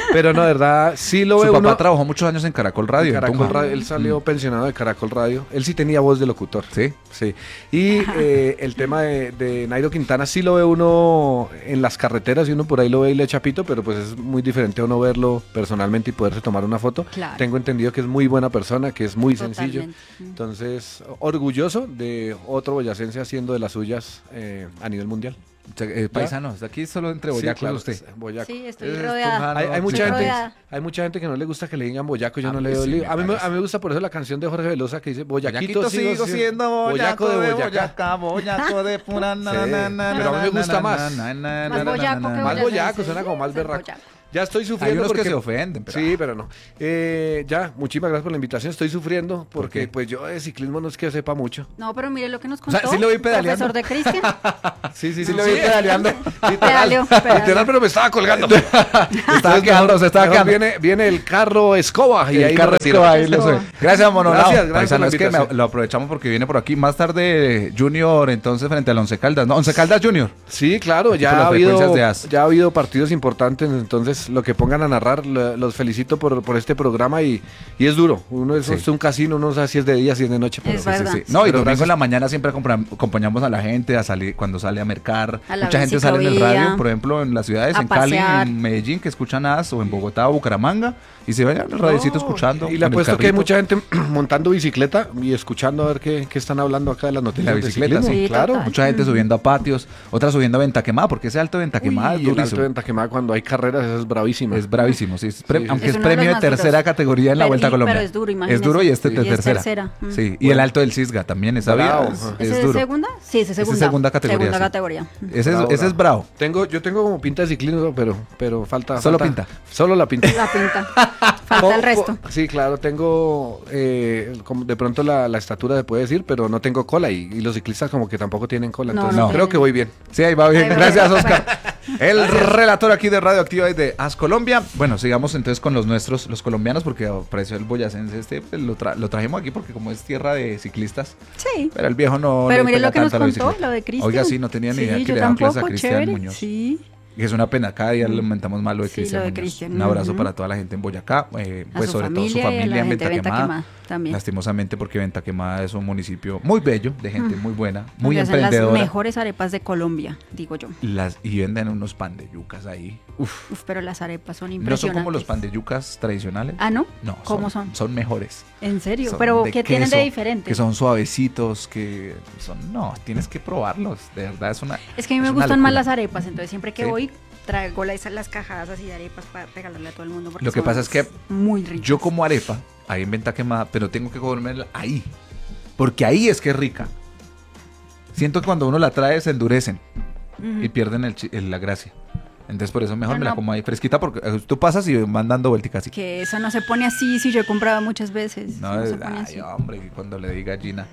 Pero no, de verdad, sí lo Su veo papá uno- trabajó muchos años en Caracol Radio. en Caracol Tunja. Radio, él salió pensionado de Caracol Radio. Él sí tenía voz de locutor. Sí. Sí. Y eh, el tema de, de Nairo Quintana sí lo ve uno en las carreteras y uno por ahí lo ve y le echa pito, pero pues es muy diferente a uno verlo personalmente y poderse tomar una foto. Claro. Tengo entendido que es muy buena persona, que es muy sencillo. Totalmente. Entonces, orgulloso de otro boyacense haciendo de las suyas eh, a nivel mundial. O sea, eh, paisanos, aquí solo entre Sí, boyacos claro, usted. boyaco. Sí, estoy Es rodeada. tunjano. Hay, hay Sí, mucha Estoy gente, rodeada. hay mucha gente que no le gusta que le digan boyaco, yo A no mí le doy sí lío. me A mí, me- parece. a mí me gusta por eso la canción de Jorge Velosa que dice boyaquito, Boyaquito sigo siendo boyaco de Boyacá, boyaco de pura na, Sí, na, na, pero a mí me na, gusta na, más. na, na, Más na, na, boyaco na, que na. Más boyacense. boyaco, suena como más Ser berraco. boyaco. Ya estoy Hay sufriendo unos que porque... se ofenden, pero Sí, pero no. Eh, ya, muchísimas gracias por la invitación. Estoy sufriendo porque qué? pues yo de ciclismo no es que sepa mucho. No, pero mire lo que nos O contó sea, sí lo vi pedaleando. profesor de Cristian. Sí, sí, Sí lo vi pedaleando. Pedaleó, pedaleó. Literal, pero me estaba colgando. Se estaba quedando, se estaba Mejor quedando. viene, viene el carro escoba y Y ahí el carro me retiro. escoba, ahí lo soy. Gracias, Mononao. Gracias, gracias Paisano, por la es que me- invitación. lo aprovechamos porque viene por aquí. Más tarde, Junior, entonces, frente al Once Caldas. No, Once Caldas Junior. Sí, claro, Aquí ya por las ha, habido, frecuencias de A S. ya ha habido partidos importantes, entonces lo que pongan a narrar, lo- los felicito por, por este programa y, y es duro. Uno es, Sí. es un casino, uno no sabe si es de día, si es de noche. Pero Es sí, verdad. sí, sí. No, y Pero domingo gracias. en la mañana siempre acompra- acompañamos a la gente a salir cuando sale a mercar. A la Mucha gente sale en el biciclovía, radio, por ejemplo, en las ciudades, a en Cali, pasear. en Medellín, que escuchan A S, o en Bogotá o Bucaramanga, y se vayan al radiocito escuchando. Y le con el apuesto que hay carrito. mucha gente montando bicicleta y escuchando a ver qué, qué están hablando acá de las noticias La de bicicleta, ciclismo. sí. Sí, claro. total. Mucha gente subiendo a patios, otra subiendo a Venta Quemada, porque ese alto de Venta Quemada Uy, es el alto durísimo. de Venta Quemada cuando hay carreras, eso es bravísimo. Es bravísimo, sí. es pre- Sí, sí, aunque sí. es, Es uno de premio de los más tercera duros. categoría en la Pero- Vuelta a y- Colombia. pero es duro, Es imagínese. duro y este Y de es tercera. tercera, mm. Sí, y Bueno. el alto del Cisga también, esa Bravo, vía es, ajá. es ¿Ese duro. es segunda? Sí, ese es Ese es segunda. segunda categoría, Segunda sí. categoría. Ese, es, Bravo, ese es bravo. bravo. Tengo, yo tengo como pinta de ciclismo, pero, pero falta. Solo falta- pinta. Solo la pinta. La pinta. Falta el Po- resto. po- Sí, claro, tengo eh, como de pronto la, la estatura se puede decir, pero no tengo cola y, y los ciclistas como que tampoco tienen cola. No, Entonces no creo tienen. que voy bien. Sí, ahí va bien. Ahí va Gracias, bien. Oscar. El relator aquí de Radio Activa y de A S Colombia. Bueno, sigamos entonces con los nuestros, los colombianos, porque apareció el boyacense este, pues, lo, tra- lo trajimos aquí porque como es tierra de ciclistas, Sí. pero el viejo no Pero le mire pega lo que nos tanto a la contó, bicicleta. lo de Cristian. Oiga, sí, no tenía ni Sí, idea que yo le daban clases a tampoco, Cristian chévere. Muñoz. Sí. Y es una pena, cada día le lamentamos más lo de Sí, Cristian lo de Muñoz. Cristian, Un abrazo ujú. para toda la gente en Boyacá, eh, A pues su sobre todo su familia y a la familia en gente Venta de Venta Quemada. Quemada también. Lastimosamente porque Venta Quemada es un municipio muy bello, de gente muy buena, muy Donde hacen emprendedora. las mejores arepas de Colombia, digo yo. Las, y venden unos pan de yucas ahí. Uf, Uf, pero las arepas son no son impresionantes. como los pan de yucas tradicionales. Ah, ¿no? No, ¿Cómo son? Son mejores. ¿En serio? Son ¿Pero de qué tienen de queso, diferente? Que son suavecitos, que son... No, tienes que probarlos. De verdad, es una... Es que a mí me es una gustan más locura. las arepas, entonces siempre que Sí. voy traigo las, las cajas así de arepas para regalarle a todo el mundo. porque Lo que son pasa es que muy ricas. Yo como arepa, ahí en Venta Quemada, pero tengo que comérmela ahí. Porque ahí es que es rica. Siento que cuando uno la trae se endurecen Ujú. y pierden el chi- el- la gracia. Entonces por eso mejor No, me la no. como ahí fresquita porque eh, tú pasas y van dando vuelticas así. Que eso no se pone así, si yo he comprado muchas veces. No, No, se es- pone ay, así. hombre, y cuando le diga Gina.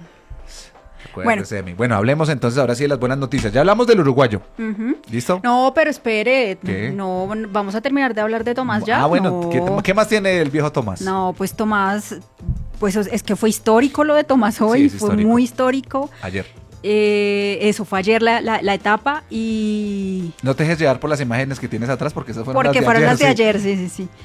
Bueno. Acuérdese de mí. Bueno, hablemos entonces ahora sí de las buenas noticias. Ya hablamos del uruguayo. Ujú. ¿Listo? No, pero espere, ¿Qué? no, vamos a terminar de hablar de Tomás ya. Ah, bueno, no. ¿qué, qué más tiene el viejo Tomás? No, pues Tomás, pues es que fue histórico lo de Tomás hoy, es fue histórico. muy histórico. Ayer. Eh, eso fue ayer la, la, la etapa y No te dejes llevar por las imágenes que tienes atrás porque esas fueron porque las de fueron ayer. las de sí. ayer, sí, sí, sí.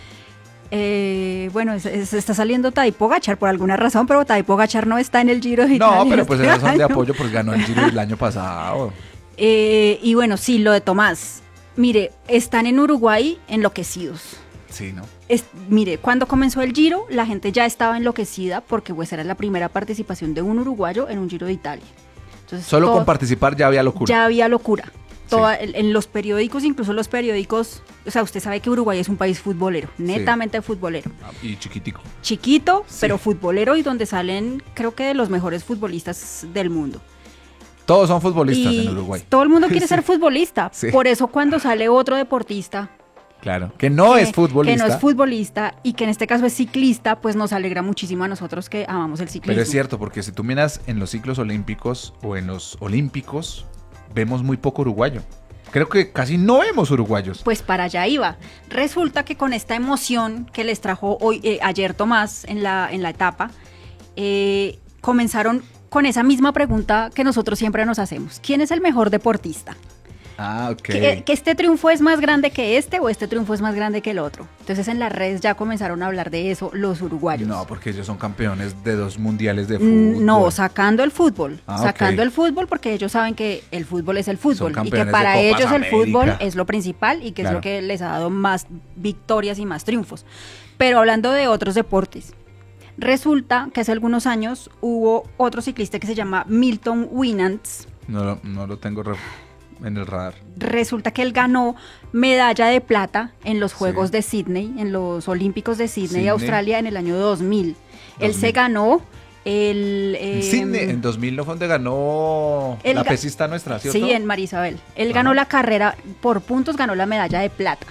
Eh, bueno, es- es- está saliendo Tadej Pogačar por alguna razón, pero Tadej Pogačar no está en el Giro de Italia. No, pero pues este esas son de año. apoyo porque ganó el Giro el año pasado. Eh, y bueno, sí, lo de Tomás. Mire, están en Uruguay enloquecidos. Sí, ¿no? Es- mire, cuando comenzó el Giro, la gente ya estaba enloquecida porque pues era la primera participación de un uruguayo en un Giro de Italia. Entonces, Solo todo- con participar ya había locura. ya había locura. Toda- en, en los periódicos, incluso los periódicos, o sea, usted sabe que Uruguay es un país futbolero, netamente futbolero. Ah, y chiquitico. Chiquito, Sí. pero futbolero y donde salen, creo que de los mejores futbolistas del mundo. Todos son futbolistas y en Uruguay. todo el mundo quiere Sí. ser futbolista. Sí. Por eso cuando sale otro deportista Claro. Que no que- es futbolista. que no es futbolista y que en este caso es ciclista, pues nos alegra muchísimo a nosotros que amamos el ciclismo. Pero es cierto, porque si tú miras en los ciclos olímpicos o en los olímpicos, vemos muy poco uruguayo. Creo que casi no vemos uruguayos. Pues para allá iba. Resulta que con esta emoción que les trajo hoy, eh, ayer Tomás en la, en la etapa, eh, comenzaron con esa misma pregunta que nosotros siempre nos hacemos. ¿Quién es el mejor deportista? Ah, ok. Que, que este triunfo es más grande que este o este triunfo es más grande que el otro. Entonces en las redes ya comenzaron a hablar de eso los uruguayos. No, porque ellos son campeones de dos mundiales de fútbol. No, sacando el fútbol. Ah, sacando ok. el fútbol porque ellos saben que el fútbol es el fútbol y que campeones para de Copas ellos el América. fútbol es lo principal y que Claro. es lo que les ha dado más victorias y más triunfos. Pero hablando de otros deportes, resulta que hace algunos años hubo otro ciclista que se llama Milton Winans. No, lo- no lo tengo re- en el radar. Resulta que él ganó medalla de plata en los Sí. Juegos de Sydney, en los Olímpicos de Sydney, Sydney. Australia, en el año dos mil. Él dos se mil. ganó el... En eh, Sydney, en dos mil no fue donde ganó el la ga- pesista nuestra, ¿cierto? Sí, en Marisabel. Él Ajá. ganó la carrera por puntos, ganó la medalla de plata.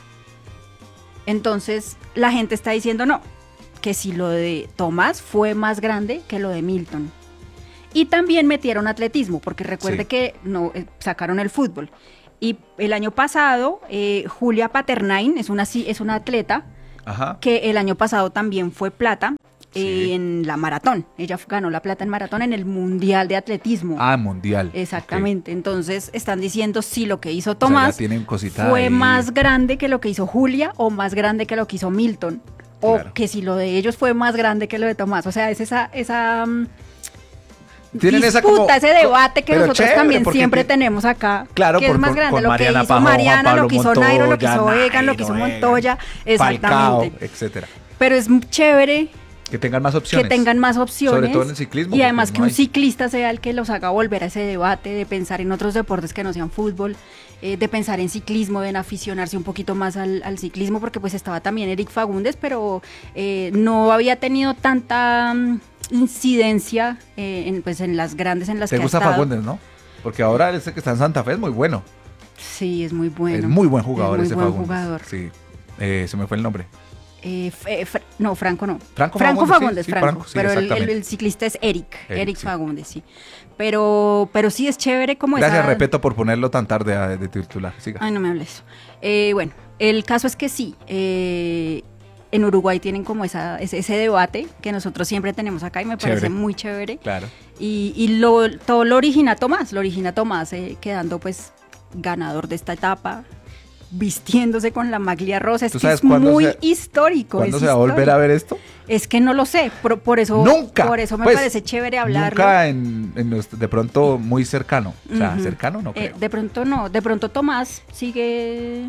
Entonces, la gente está diciendo no, que si lo de Tomás fue más grande que lo de Milton. Y también metieron atletismo, porque recuerde Sí. que no eh, sacaron el fútbol. Y el año pasado, eh, Julia Paternain es una, sí- es una atleta Ajá. que el año pasado también fue plata Sí. en la maratón. Ella f- ganó la plata en maratón en el Mundial de Atletismo. Ah, mundial. Exactamente. Entonces están diciendo si lo que hizo Ok. O sea, Tomás ya tienen cosita fue ahí. más grande que lo que hizo Julia o más grande que lo que hizo Milton. O Claro. que si lo de ellos fue más grande que lo de Tomás. O sea, es esa, esa mm, Tienen esa disputa, como- ese debate que pero nosotros chévere, también porque siempre ti- tenemos acá. Claro, que por- es más con- grande con lo Mariana que hizo Pajón, Juan Mariana, Pablo lo que hizo Nairo, lo que hizo Montoya, Egan, lo que hizo Nairo, Montoya. Egan, Falcao, Exactamente. etcétera. Pero es chévere Que tengan más opciones. que tengan más opciones. Sobre todo en el ciclismo, Y además porque que no un hay. ciclista sea el que los haga volver a ese debate de pensar en otros deportes que no sean fútbol, eh, de pensar en ciclismo, de en aficionarse un poquito más al, al ciclismo, porque pues estaba también Eric Fagundes, pero eh, no había tenido tanta mm, incidencia eh, en, pues, en las grandes en las ¿Te que gusta ha estado. Fagundes, no? Porque ahora ese que está en Santa Fe es muy bueno. Sí, es muy bueno. es muy buen jugador es ese muy buen Fagundes. jugador. Sí. Eh, se me fue el nombre. Eh, F- eh, Fr- no, Franco no. Franco Franco Fagundes, Fagundes, sí, sí, Franco. Franco, sí, pero el, el- exactamente. el ciclista es Eric, Eric, Eric, sí. Fagundes, sí. Pero, pero sí es chévere como Gracias, esa... respeto por ponerlo tan tarde a- de titular. Siga. Ay, no me hables. Eh, bueno, el caso es que sí, eh, en Uruguay tienen como esa, ese, ese debate que nosotros siempre tenemos acá y me parece Chévere. muy chévere. Claro. Y, y lo, todo lo origina Tomás, lo origina Tomás eh, quedando pues ganador de esta etapa, vistiéndose con la maglia rosa. Es ¿Tú que sabes es cuándo muy se- histórico. ¿Cuándo es se va a volver histórico. a ver esto? Es que no lo sé, por, por eso, Nunca. por eso me Pues, parece chévere hablarlo. Nunca en, en nuestro- de pronto muy cercano. O sea, Ujú. cercano no Eh, creo. de pronto no, de pronto Tomás sigue...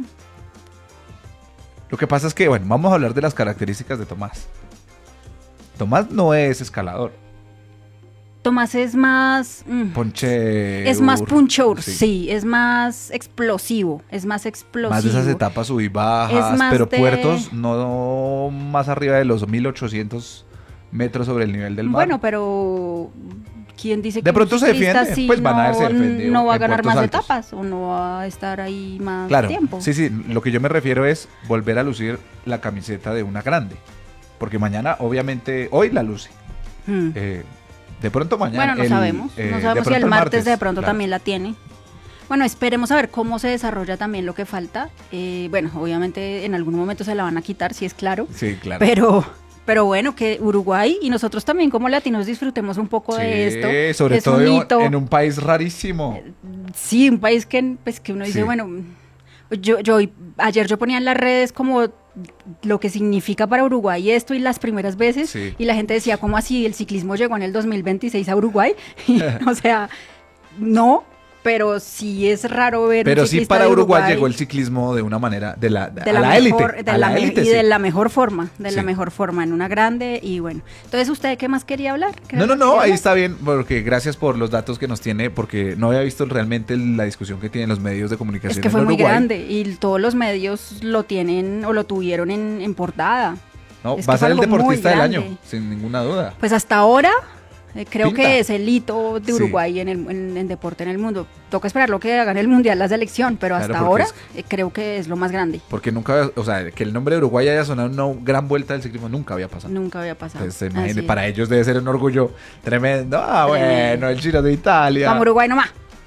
Lo que pasa es que, bueno, vamos a hablar de las características de Tomás. Tomás no es escalador. Tomás es más... mm, Ponche. es más ur, punchour, sí. es más explosivo, es más explosivo. Más de esas etapas sub y bajas, Es más pero de- puertos no más arriba de los mil ochocientos metros sobre el nivel del mar. Bueno, pero ¿quién dice que De pronto un se ciclista defiende, así pues van a no, haberse defendido no va a en ganar puertos más altos. etapas o no va a estar ahí más Claro, tiempo? sí, sí, lo que yo me refiero es volver a lucir la camiseta de una grande. Porque mañana, obviamente, hoy la luce. Hmm. Eh, de pronto mañana. Bueno, no el, sabemos, eh, no de sabemos si pronto el martes, de pronto claro. también la tiene. Bueno, esperemos a ver cómo se desarrolla también lo que falta. Eh, bueno, obviamente en algún momento se la van a quitar, si es claro. Sí, claro. Pero, pero bueno, que Uruguay y nosotros también como latinos disfrutemos un poco Sí, de esto. sobre Es todo un en- hito. en un país rarísimo. Sí, un país que, pues, que uno dice, Sí. bueno, yo, yo ayer yo ponía en las redes como lo que significa para Uruguay esto y las primeras veces Sí. y la gente decía, ¿cómo así? El ciclismo llegó en el dos mil veintiséis a Uruguay. Y, o sea, no, pero sí es raro ver Pero un sí ciclista para de Uruguay, Uruguay llegó el ciclismo de una manera, de la, de a la, la élite. mejor, de a la la me- élite, y sí. de la mejor forma, de la Sí. mejor forma, en una grande y bueno. Entonces, ¿usted qué más quería hablar? ¿Qué No, no, más no, quería ahí hablar? está bien, porque gracias por los datos que nos tiene, porque no había visto realmente la discusión que tienen los medios de comunicación Es que en fue muy Uruguay. grande y todos los medios lo tienen o lo tuvieron en, en portada. No, Es va a que fue ser el algo muy deportista del grande. año, sin ninguna duda. Pues hasta ahora eh, creo Pinta. que es el hito de Sí. Uruguay en, el, en, en deporte en el mundo. Toca esperar lo que hagan el Mundial, la selección, pero Claro, hasta porque ahora es- eh, creo que es lo más grande. Porque nunca, o sea, que el nombre de Uruguay haya sonado en una gran vuelta del ciclismo nunca había pasado. Nunca había pasado. Entonces, Así imagínate, es. para ellos debe ser un orgullo tremendo. Ah, Tremendo. bueno, el Giro de Italia. Vamos Uruguay nomás.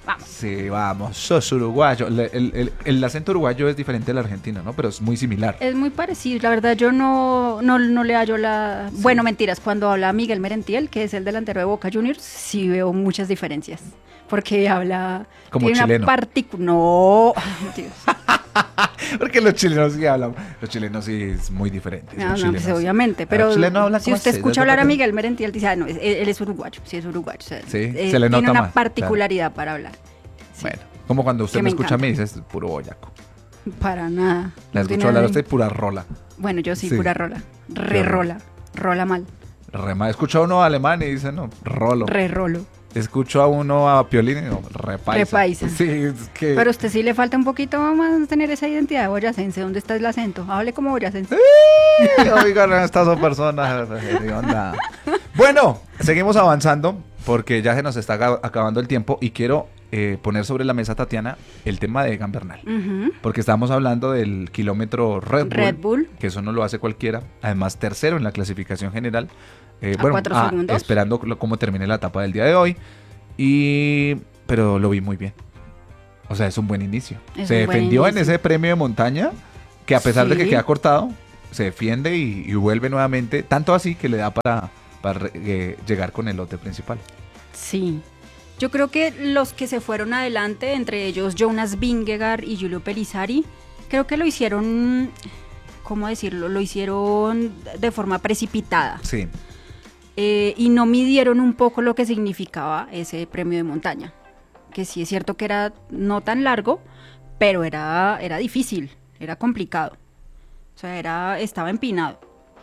Vamos. Sí, vamos, sos uruguayo. El, el- el- el acento uruguayo es diferente al argentino, ¿no? Pero es muy similar. Es muy parecido, la verdad yo no, no, no le hallo la... Bueno, mentiras, cuando habla Miguel Merentiel, que es el delantero de Boca Juniors, sí veo muchas diferencias, porque habla... Como tiene chileno. Una particu- no, ay, Dios. Porque los chilenos sí hablan. Los chilenos sí es muy diferente. No, son no, chilenos. pues, obviamente, Ah, pero los chilenos hablan si como usted así, escucha de hablar a repente. Miguel Merentiel, dice, ah, no, es- él, él es uruguayo, sí es uruguayo. O sea, Sí, eh, se le nota tiene una más, particularidad para hablar. Sí, Bueno, como cuando usted Que me, me escucha a mí, encanta. dice, es puro boyaco. para nada. La No escucho tiene hablar a nada- usted pura rola. Bueno, yo sí, Sí. pura rola. Re Yo no. rola. Rola mal. Rema. Escucho a uno alemán y dice, no, rolo. Re rolo. Escucho a uno a Piolín y no, repaisa. Repaisa. Sí, es que... Pero a usted sí le falta un poquito más tener esa identidad de boyacense. ¿Dónde está el acento? Hable como boyacense. Oigan, estas son personas. ¿Qué onda? Bueno, seguimos avanzando porque ya se nos está aga- acabando el tiempo y quiero eh, poner sobre la mesa, Tatiana, el tema de Egan Bernal. Ujú. Porque estamos hablando del kilómetro Red Bull, Red Bull. que eso no lo hace cualquiera. Además, tercero en la clasificación general. Eh, A bueno, cuatro ah, segundos. esperando lo- cómo termine la etapa del día de hoy. Y pero lo vi muy bien. O sea, es un buen inicio. Es Se un buen defendió en inicio. ese premio de montaña, que a pesar de que Sí. queda cortado, se defiende y, y vuelve nuevamente. Tanto así que le da para, para eh, llegar con el lote principal. Sí. Yo creo que los que se fueron adelante, entre ellos Jonas Vingegaard y Giulio Pellizzari, creo que lo hicieron, ¿cómo decirlo? Lo hicieron de forma precipitada. Sí. Eh, y no midieron un poco lo que significaba ese premio de montaña. Que sí es cierto que era no tan largo, pero era, era difícil, era complicado. O sea, era, estaba empinado.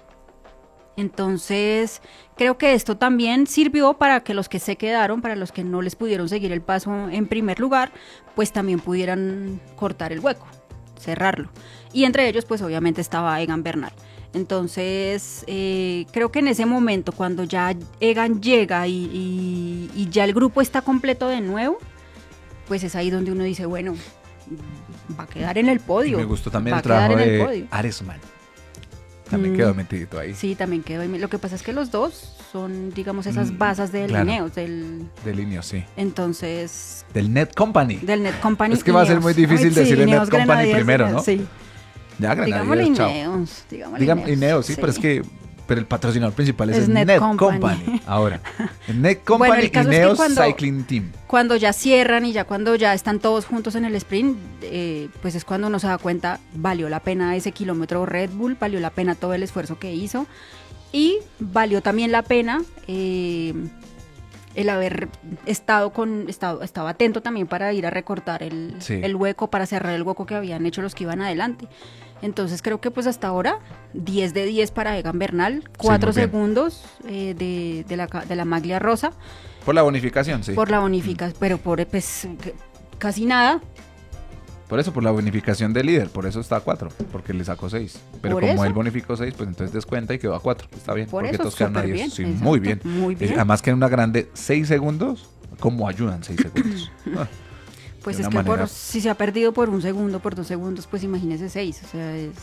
Entonces, creo que esto también sirvió para que los que se quedaron, para los que no les pudieron seguir el paso en primer lugar, pues también pudieran cortar el hueco, cerrarlo. Y entre ellos, pues obviamente estaba Egan Bernal. Entonces, eh, creo que en ese momento, cuando ya Egan llega y, y- y ya el grupo está completo de nuevo, pues es ahí donde uno dice, bueno, va a quedar en el podio. Me gustó también va el a quedar trabajo en el de podio. Aresman. También Mm. quedó metidito ahí. Sí, también quedó ahí. Lo que pasa es que los dos son, digamos, esas Mm, basas de claro. Lineos, del, De Lineo, sí. entonces, Del Net Company. del Net Company. Es que va a ser Ineos. muy difícil Ay, decir el Net Ineos, Company Grenadiers, primero, Ineos, ¿no? Sí, Ya, digámosle Grenadiers, chao. Ineos, digámosle Dígame Ineos, Ineos, sí, pero es que pero el patrocinador principal es, Es el Net Net, Company. Company. Ahora, el Net Company Bueno, el caso y es que Ineos cuando- Cycling Team. Cuando ya cierran y ya cuando ya están todos juntos en el sprint, eh, pues es cuando uno se da cuenta, valió la pena ese kilómetro Red Bull, valió la pena todo el esfuerzo que hizo y valió también la pena eh, el haber estado con, estado, estaba atento también para ir a recortar el, Sí. el hueco, para cerrar el hueco que habían hecho los que iban adelante. Entonces creo que pues hasta ahora diez de diez para Egan Bernal, cuatro muy bien. segundos eh, de, de, la, ca- de la maglia rosa Por la bonificación, sí. por la bonificación, pero por pues que- casi nada. Por eso, por la bonificación del líder. Por eso está a cuatro. Porque le sacó seis. Pero Por como eso. él bonificó seis, pues entonces descuenta y quedó a cuatro. Está bien. Por porque eso, todos quedaron a súper diez. bien, Sí, muy bien. exacto, muy bien. Eh, Además que en una grande, seis segundos. ¿Cómo ayudan seis segundos? Ah, Pues de es una que por- manera- si se ha perdido por un segundo, por dos segundos, pues imagínese seis. O sea, es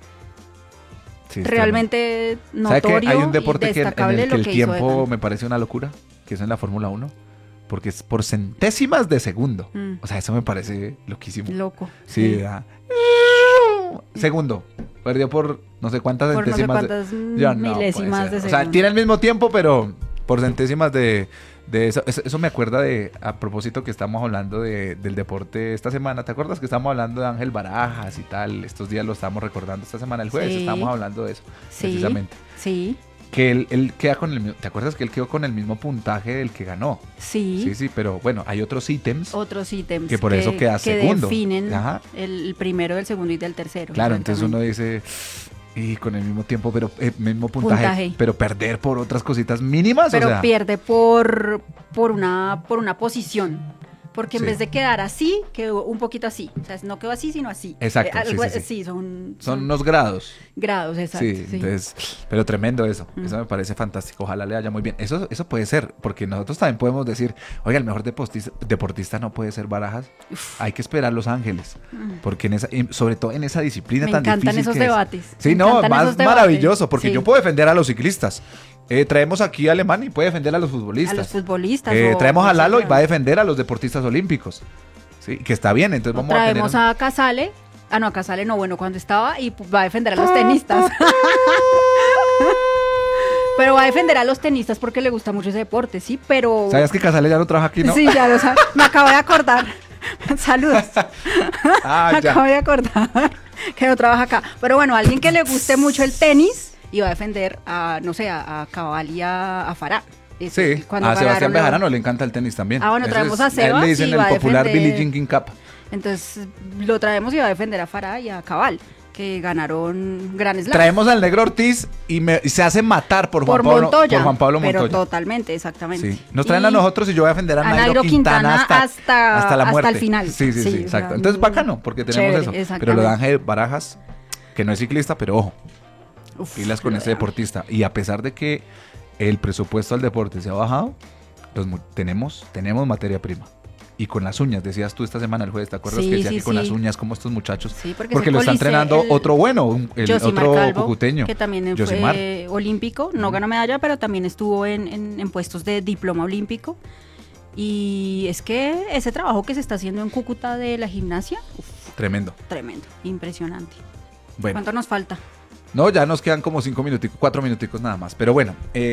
sí, es realmente tremendo. ¿Sabe que notorio hay un y deporte que, en destacable el que lo el que hizo tiempo Egan. me parece una locura? Que es en la Fórmula uno. Porque es por centésimas de segundo. Mm. O sea, eso me parece loquísimo. Loco. Sí, da- Segundo. Perdió por no sé cuántas Por no sé centésimas. de- cuántas Ya no puede milésimas ser. de O sea, segundo. tiene el mismo tiempo, pero por centésimas de, de eso. eso. Eso me acuerda de, a propósito que estamos hablando de, del deporte esta semana. ¿Te acuerdas que estamos hablando de Ángel Barajas y tal? Estos días lo estamos recordando esta semana, el jueves, Sí. estábamos hablando de eso, Sí, precisamente. sí, Que él, él queda con el mismo, ¿te acuerdas que él quedó con el mismo puntaje del que ganó? sí. Sí, sí, pero bueno, hay otros ítems. Otros ítems Que por eso queda que segundo. definen Ajá. el, el primero, del segundo y del tercero. Claro, entonces uno exactamente. dice, y con el mismo tiempo, pero eh, mismo puntaje, Puntaje. pero perder por otras cositas mínimas, Pero o sea, pierde por, por, una, por una posición. Porque en Sí. vez de quedar así, quedó un poquito así. O sea, no quedó así, sino así. Exacto, Eh, sí, algo- sí, sí. son, son unos grados. grados, exacto. Sí, sí. entonces, pero tremendo eso. Mm. Eso me parece fantástico. Ojalá le vaya muy bien. Eso, eso puede ser, porque nosotros también podemos decir, oiga, el mejor deportista, deportista no puede ser Barajas. Hay que esperar Los Ángeles, porque en esa, en- sobre todo en esa disciplina Me tan encantan difícil esos que es. debates. Sí, Me no, encantan más esos debates. maravilloso, porque Sí. yo puedo defender a los ciclistas. Eh, traemos aquí a Alemán y puede defender a los futbolistas. A los futbolistas. Eh, o- traemos a no sé, Lalo y va a defender a los deportistas olímpicos. Sí, que está bien, entonces o vamos a tener... traemos un- a Casale. Ah, no, a Casale no, bueno, cuando estaba y va a defender a los tenistas. Pero va a defender a los tenistas porque le gusta mucho ese deporte, sí, pero... ¿Sabías que Casale ya no trabaja aquí, no? Sí, ya lo sabes. Me acabo de acordar. Saludos. Ah, Me ya. acabo de acordar que no trabaja acá. Pero bueno, alguien que le guste mucho el tenis y va a defender a, no sé, a, a Cabal y a, a Farah. Es- Sí, cuando a Sebastián ganaron los- Bejarano le encanta el tenis también. Ah, bueno, Ese traemos es- a él Sebas le dicen y el va a popular defender- Billie Jean King Cup. Entonces lo traemos y va a defender a Farah y a Cabal, que ganaron Gran Slam. Traemos al negro Ortiz y, me- y se hace matar por Juan, por Pablo, Montoya. por Juan Pablo pero Montoya. totalmente, exactamente. Sí. Nos traen Y a nosotros y yo voy a defender a, a Nairo, Nairo Quintana, Quintana hasta, hasta- hasta la hasta muerte. el final. Sí, sí, sí, Sí, exacto. o sea, Entonces bacano, porque tenemos chévere, eso. Pero exactamente. lo de Ángel Barajas, que no es ciclista, pero ojo, Uf, pilas con lo ese de- deportista. Y a pesar de que el presupuesto al deporte se ha bajado, los mu- tenemos, tenemos materia prima. Y con las uñas, decías tú esta semana, el jueves, ¿te acuerdas Sí, que decía sí, que con sí. las uñas, como estos muchachos? Sí, porque, Porque ese lo está Colice, entrenando el- otro bueno, un- el Josimar otro Calvo, cucuteño. que también Josimar. fue olímpico, no ganó medalla, pero también estuvo en, en- en puestos de diploma olímpico. Y es que ese trabajo que se está haciendo en Cúcuta de la gimnasia, uf, Tremendo. tremendo, impresionante. Bueno, ¿Cuánto nos falta? no, ya nos quedan como cinco minuticos, cuatro minuticos nada más. Pero bueno, eh,